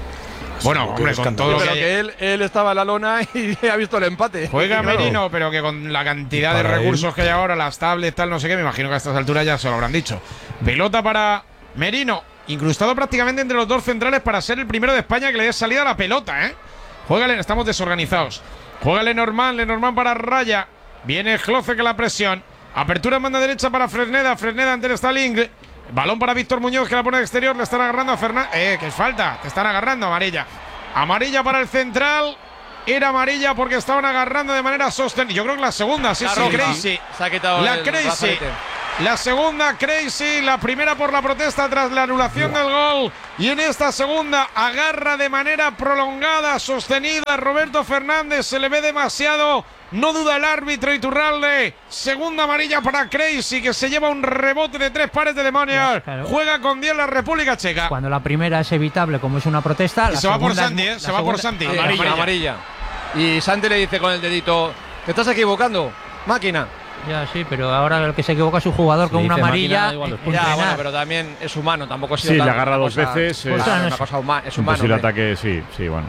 Bueno, hombre, con todo lo Pero que. que él, él estaba en la lona y ha visto el empate. Juega Claro. Merino, pero que con la cantidad de Para recursos él. que hay ahora, las tablets, tal, no sé qué, me imagino que a estas alturas ya se lo habrán dicho. Pelota para Merino, incrustado prácticamente entre los dos centrales para ser el primero de España que le dé salida a la pelota, ¿eh? Juégale, estamos desorganizados. Juega Lenormand, Lenormand para Raya. Viene Cloce que la presión. Apertura en banda derecha para Fresneda, Fresneda ante Stalin. Balón para Víctor Muñoz que la pone de exterior, le están agarrando a Fernández. Eh, que es falta, te están agarrando, amarilla. Amarilla para el central. Era amarilla porque estaban agarrando de manera sostenida. Yo creo que la segunda, sí, La sí, roja. Crazy. Se ha quitado La el Crazy. brazalete. La segunda, Crazy. La primera por la protesta tras la anulación del gol. Y en esta segunda, agarra de manera prolongada, sostenida. Roberto Fernández se le ve demasiado. No duda el árbitro Iturralde. Segunda amarilla para Crazy, que se lleva un rebote de tres pares de demonios. Claro. Juega con diez la República Checa. Cuando la primera es evitable, como es una protesta. Y la se va por segunda es Santi, mu- ¿eh? la Se va por segunda- Santi. Sí, Amarilla. amarilla. Y Santi le dice con el dedito, te estás equivocando, máquina. Ya, sí, pero ahora el que se equivoca es un jugador con una amarilla. Máquina, igual, ya, bueno, pero también es humano, tampoco ha sido Sí, tan, le agarra dos cosa, veces. Pues, Es, una cosa huma, es humano. posible ataque, sí, sí, bueno.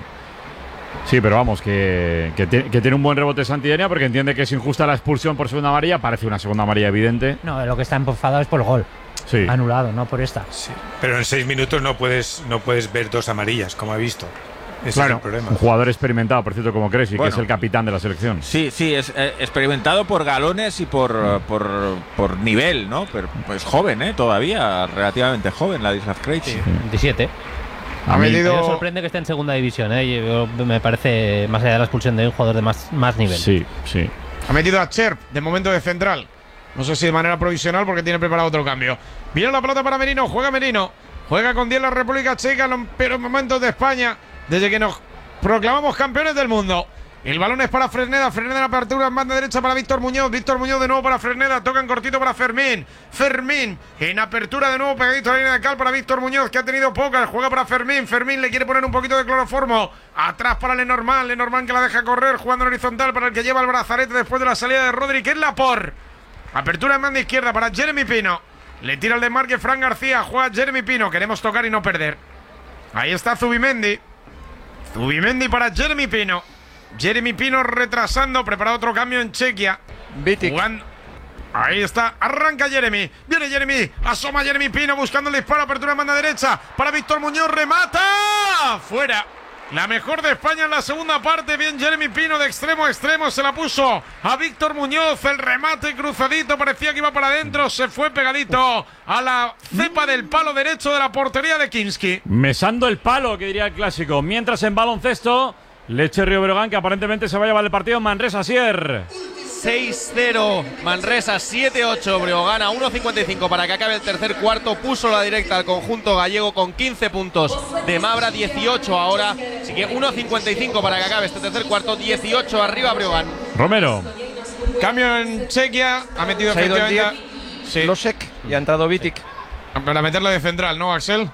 Sí, pero vamos, que, que, te, que tiene un buen rebote Santillana porque entiende que es injusta la expulsión por segunda amarilla. Parece una segunda amarilla evidente. No, lo que está enfadado es por el gol. Sí. Anulado, no por esta. Sí. Pero en seis minutos no puedes, no puedes ver dos amarillas, como ha visto. Ese claro, es el problema. Un jugador experimentado, por cierto, como Cressy, Bueno. que es el capitán de la selección. Sí, sí, es eh, experimentado por galones y por, por, por nivel, ¿no? Pero pues joven, ¿eh? Todavía, relativamente joven, Ladislav Krejci. veintisiete. Ha Me metido. sorprende que esté en segunda división, ¿eh? Yo- me parece, más allá de la expulsión, de un jugador de más, más nivel. Sí, sí. Ha metido a Cherp, de momento de central. No sé si de manera provisional porque tiene preparado otro cambio. Viene la pelota para Merino, juega Merino. Juega con diez la República Checa, los peores momentos de España desde que nos proclamamos campeones del mundo. El balón es para Fresneda, Fresneda en apertura en banda derecha para Víctor Muñoz, Víctor Muñoz de nuevo para Fresneda, toca en cortito para Fermín, Fermín en apertura de nuevo pegadito a la línea de cal para Víctor Muñoz, que ha tenido pocas, juega para Fermín, Fermín le quiere poner un poquito de cloroformo, atrás para Lenormand, Lenormand que la deja correr, jugando en horizontal para el que lleva el brazalete después de la salida de Rodri, que es Laporte. Apertura en banda izquierda para Jeremy Pino, le tira el desmarque Fran García, juega Jeremy Pino, queremos tocar y no perder. Ahí está Zubimendi, Zubimendi para Jeremy Pino. Jeremy Pino retrasando, prepara otro cambio en Chequia. Jugando. Ahí está, arranca Jeremy. Viene Jeremy, asoma Jeremy Pino buscando el disparo, apertura en banda derecha para Víctor Muñoz, remata. Fuera. La mejor de España en la segunda parte. Bien Jeremy Pino de extremo a extremo. Se la puso a Víctor Muñoz. El remate cruzadito. Parecía que iba para adentro. Se fue pegadito a la cepa del palo derecho de la portería de Kinski. Mesando el palo, que diría el clásico. Mientras en baloncesto, Leche Río Breogán, que aparentemente se va a llevar el partido. Manresa Asier. seis cero, Manresa siete ocho, Breogán a uno cincuenta y cinco para que acabe el tercer cuarto. Puso la directa al conjunto gallego con quince puntos de Mabra, dieciocho ahora. Así que uno cincuenta y cinco para que acabe este tercer cuarto, dieciocho arriba Breogán. Romero. Cambio en Chequia. Ha metido Se ha ido el efectivamente. Sí. Losek y ha entrado Vitic. Para meterlo de central, ¿no, Axel?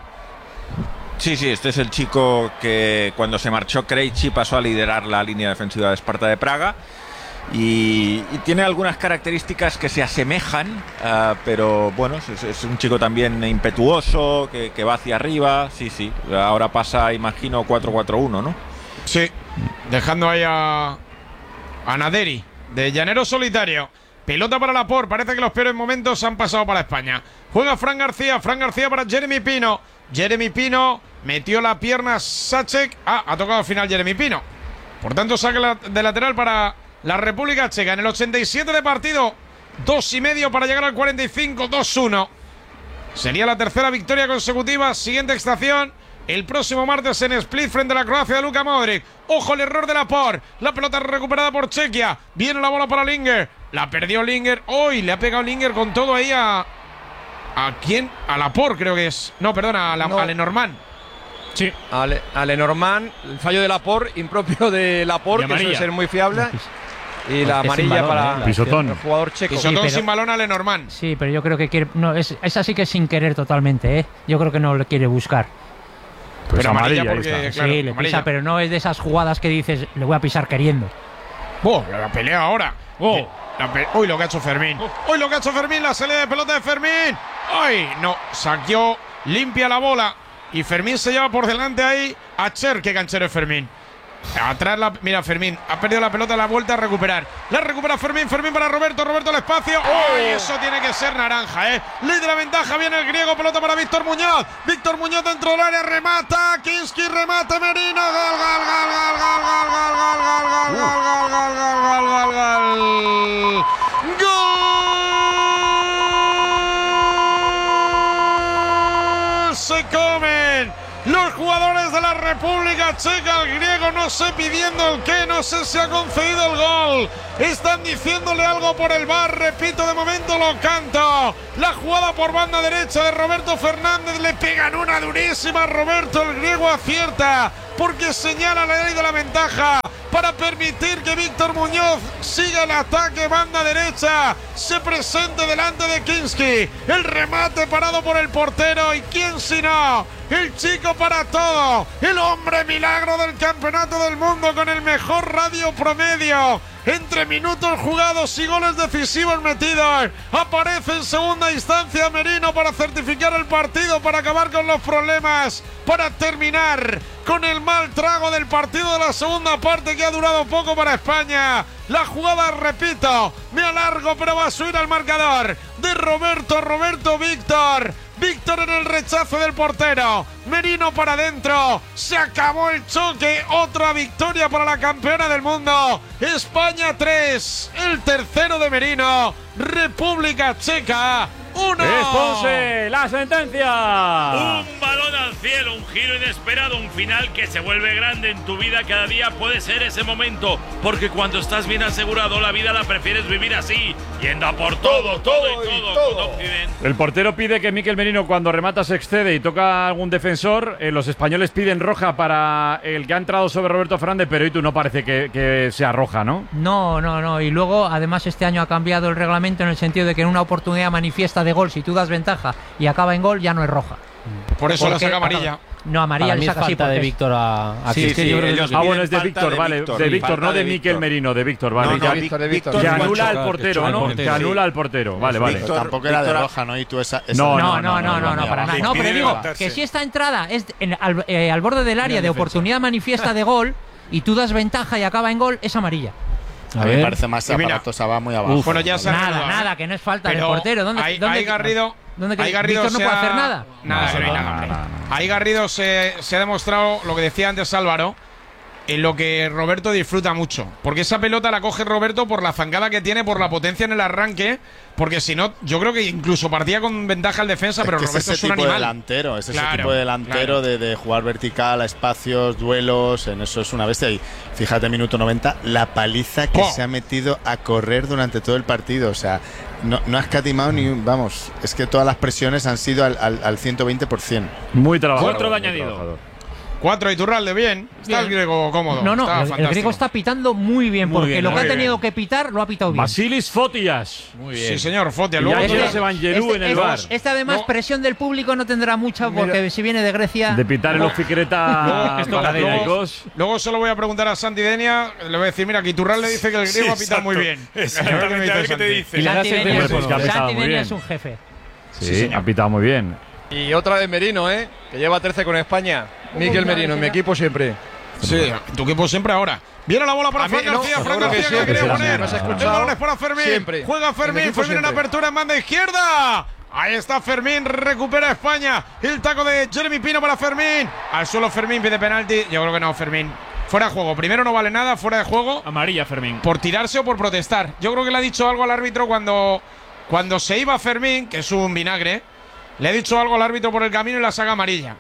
Sí, sí, este es el chico que cuando se marchó Krejci pasó a liderar la línea defensiva de Esparta de Praga. Y, y tiene algunas características que se asemejan, uh, pero bueno, es, es un chico también impetuoso, que, que va hacia arriba. Sí, sí, ahora pasa, imagino, cuatro cuatro uno, ¿no? Sí, dejando ahí a, a Naderi, de llanero solitario. Pelota para Laporte, parece que los peores momentos han pasado para España. Juega Fran García, Fran García para Jeremy Pino. Jeremy Pino metió la pierna Sacek. Ah, ha tocado al final Jeremy Pino. Por tanto, saque de lateral para la República Checa. En el ochenta y siete de partido, dos y medio para llegar al cuarenta y cinco, dos uno. Sería la tercera victoria consecutiva. Siguiente estación el próximo martes en Split frente a la Croacia de Luka Modric. Ojo el error de Laporte. La pelota recuperada por Chequia. Viene la bola para Linger. La perdió Linger. Hoy le ha pegado Linger con todo ahí a... ¿A quién? A Laporte creo que es. No, perdona, a, la, No. a Lenormand. Sí. A, Le, a Lenormand, el fallo de Laporte, impropio de Laporte, que suele ser muy fiable. Y la Es sin amarilla balón, para ¿eh? Pisotón. el jugador checo. Pisotón Sí, pero- sin balón a Lenormand. Sí, pero yo creo que quiere. No, es, esa sí que es sin querer totalmente, ¿eh? Yo creo que no le quiere buscar. Pues Pero amarilla, amarilla, ahí porque, está. claro, sí, le amarilla. pisa, pero no es de esas jugadas que dices, le voy a pisar queriendo. Oh, la pelea ahora. Oh, la pe- Uy, lo que ha hecho Fermín. Uy, lo que ha hecho Fermín. La salida de pelota de Fermín. Ay, no. Saqueó, limpia la bola. Y Fermín se lleva por delante ahí a Cher. Qué canchero es Fermín. Atrás la. Mira, Fermín ha perdido la pelota, la vuelta a recuperar. La recupera Fermín. Fermín para Roberto. Roberto al espacio. ¡Ay! Eso tiene que ser naranja, ¿eh? Ley de la ventaja. Viene el griego. Pelota para Víctor Muñoz. Víctor Muñoz dentro del área. Remata. Kinski remata. Merino. Gol, gol, gol, gol, gol, gol, gol, gol, gol, gol, gol, gol, gol, gol, gol, gol. Gol. Se comen los jugadores de la República Checa. El griego no sé pidiendo el qué, no sé si ha concedido el gol. Están diciéndole algo por el V A R. Repito, de momento lo canto. La jugada por banda derecha de Roberto Fernández. Le pegan una durísima a Roberto. El griego acierta porque señala la ley de la ventaja. para permitir que Víctor Muñoz siga el ataque, banda derecha, se presente delante de Kinski, el remate parado por el portero, y quién si no, el chico para todo, el hombre milagro del campeonato del mundo con el mejor radio promedio entre minutos jugados y goles decisivos metidos. Aparece en segunda instancia Merino para certificar el partido, para acabar con los problemas, para terminar con el mal trago del partido de la segunda parte, que ha durado poco para España. La jugada, repito, me alargo, pero va a subir al marcador de Roberto, Roberto Víctor. Víctor en el rechazo del portero, Merino para adentro, se acabó el choque, otra victoria para la campeona del mundo. España tres, el tercero de Merino, República Checa uno. Response, la sentencia. Un balón al cielo, un giro inesperado, un final que se vuelve grande en tu vida. Cada día puede ser ese momento, porque cuando estás bien asegurado, la vida la prefieres vivir así, yendo a por todo, todo, todo y todo, todo. Con Occidente. El portero pide que Mikel Merino, cuando remata, se excede y toca a algún defensor. Eh, los españoles piden roja para el que ha entrado sobre Roberto Fernández, pero y tú no parece que, que sea roja, ¿no? No, no, no. Y luego, además, este año ha cambiado el reglamento en el sentido de que en una oportunidad manifiesta de gol, si tú das ventaja y acaba en gol, ya no es roja. Por eso la saca amarilla. No, amarilla le saca así falta de Víctor a, a sí, sí, ellos Ah, bueno, es de falta Víctor, de vale. Víctor, de Víctor, no de, de Mikel Víctor. Merino, de Víctor, vale. No, no, ya, Víctor, Víctor, que anula al portero, ¿no? Que anula al portero, vale, vale. Víctor, tampoco era de roja, ¿no? Y tú esa, esa No, No, no, no, no, no, para nada. No, pero digo que si esta entrada es en- al, eh, al borde del área de oportunidad manifiesta de gol y tú das ventaja y acaba en gol, es amarilla. A mí me parece más aparatosa, va muy abajo. Bueno, ya se ha Nada, anulado, ¿eh? nada, que no es falta de Pero portero. ¿Dónde, ahí, dónde, ahí Garrido, ¿dónde que ahí Garrido Víctor no se puede ha- hacer nada? Nada, no, no, nada, hombre. Ahí Garrido se, se ha demostrado lo que decía antes Álvaro, en lo que Roberto disfruta mucho. Porque esa pelota la coge Roberto por la zancada que tiene, por la potencia en el arranque. Porque si no, yo creo que incluso partía con ventaja el defensa, Es pero que es Roberto ese es un tipo de animal. delantero, es ese Claro, tipo de delantero claro. de, de jugar vertical a espacios, duelos, en eso es una bestia. Y fíjate, minuto noventa, la paliza que ¡Oh! se ha metido a correr durante todo el partido. O sea, no, no ha escatimado ni un, vamos, es que todas las presiones han sido al, al, al ciento veinte por ciento. Muy trabajador. Cuatro de muy añadido. trabajador. Cuatro, Iturralde, bien. Está Bien. el griego cómodo. No, no, está el, el fantástico. griego está pitando muy bien, Muy porque bien, lo que muy ha tenido bien. que pitar lo ha pitado bien. Basilis Fotias. Muy bien. Sí, señor, Fotia. Y Luego ya Este- tienes Evangelou en el este- bar. Este además No. presión del público no tendrá mucha porque si viene de Grecia. De pitar el Oficreta Luego- Panathinaikos. Luego se lo voy a preguntar a Santi Denia. Le voy a decir, mira, que Iturralde dice que el griego ha pitado muy bien. Exactamente, A ver a ver qué te Santi. dice. Y le das Santi el Denia es teléfono. un- Que ha pitado Santi muy Denia bien. es un jefe. Sí, ha pitado muy bien. Y otra vez Merino, ¿eh? Que lleva trece con España. Mikel Merino, en mi equipo siempre. Sí, tu equipo siempre ahora. Viene la bola para A mí, Fran no, García, Fran seguro que García que la siempre, quiere será poner. siempre. ¿Me has El escuchado? balón es para Fermín. Siempre. Juega En mi Fermín, equipo Fermín en siempre. apertura en banda izquierda. Ahí está Fermín, recupera España. El taco de Jeremy Pino para Fermín. Al suelo Fermín pide penalti. Yo creo que no, Fermín. Fuera de juego. Primero no vale nada, fuera de juego. Amarilla, Fermín. Por tirarse o por protestar. Yo creo que le ha dicho algo al árbitro cuando, cuando se iba Fermín, que es un vinagre. Le ha dicho algo al árbitro por el camino y la saca amarilla.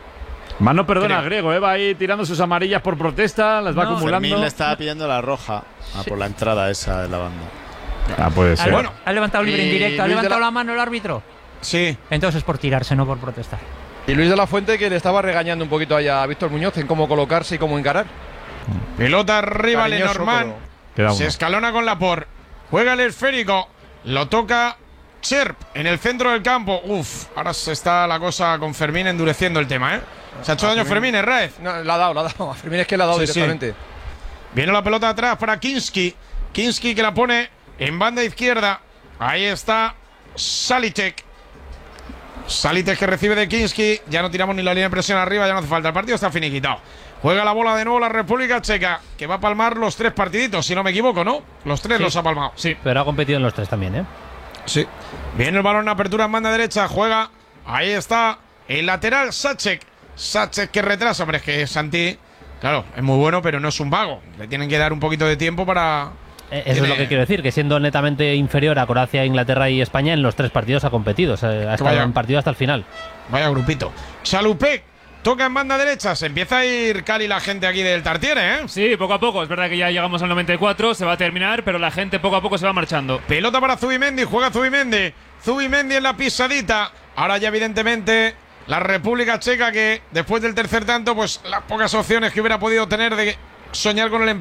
Más no perdona, Creo. Griego, ¿eh? Va ahí tirando sus amarillas por protesta, las va No, acumulando. Fermín le estaba pidiendo la roja ah, por la entrada esa de la banda. Ah, puede Ha, ser. Bueno. ha levantado libre Y en directo. ¿Ha Luis de levantado la- la mano el árbitro? Sí. Entonces por tirarse, no por protestar. Y Luis de la Fuente, que le estaba regañando un poquito allá a Víctor Muñoz en cómo colocarse y cómo encarar. Pelota arriba Cariñoso, Lenormand. Queda Se uno. escalona con la por. Juega el esférico. Lo toca Cherp en el centro del campo. Uf, ahora se está la cosa con Fermín endureciendo el tema, ¿eh? Se ha hecho daño Fermín, Herrez. No, la ha dado, la ha dado. A Fermín es que la ha dado Sí, sí. directamente. Viene la pelota atrás para Kinski. Kinski que la pone en banda izquierda. Ahí está Salitek. Salitek que recibe de Kinski. Ya no tiramos ni la línea de presión arriba, ya no hace falta. El partido está finiquitado. Juega la bola de nuevo la República Checa, que va a palmar los tres partiditos, si no me equivoco, ¿no? Los tres Sí. los ha palmado. Sí. Pero ha competido en los tres también, ¿eh? Sí. Viene el balón en apertura en banda derecha. Juega. Ahí está el lateral Sacek. Sacek que retrasa. Hombre, es que Santi, claro, es muy bueno, pero no es un vago. Le tienen que dar un poquito de tiempo para. Eh, Eso Tiene- es lo que quiero decir, que siendo netamente inferior a Croacia, Inglaterra y España, en los tres partidos ha competido. O sea, ha estado vaya. en partido hasta el final. Vaya grupito. Chalupek toca en banda derecha. Se empieza a ir cali la gente aquí del Tartiere, ¿eh? Sí, poco a poco. Es verdad que ya llegamos al noventa y cuatro, se va a terminar, pero la gente poco a poco se va marchando. Pelota para Zubimendi. Juega Zubimendi. Zubimendi en la pisadita. Ahora ya, evidentemente, la República Checa, que después del tercer tanto, pues las pocas opciones que hubiera podido tener de soñar con el empate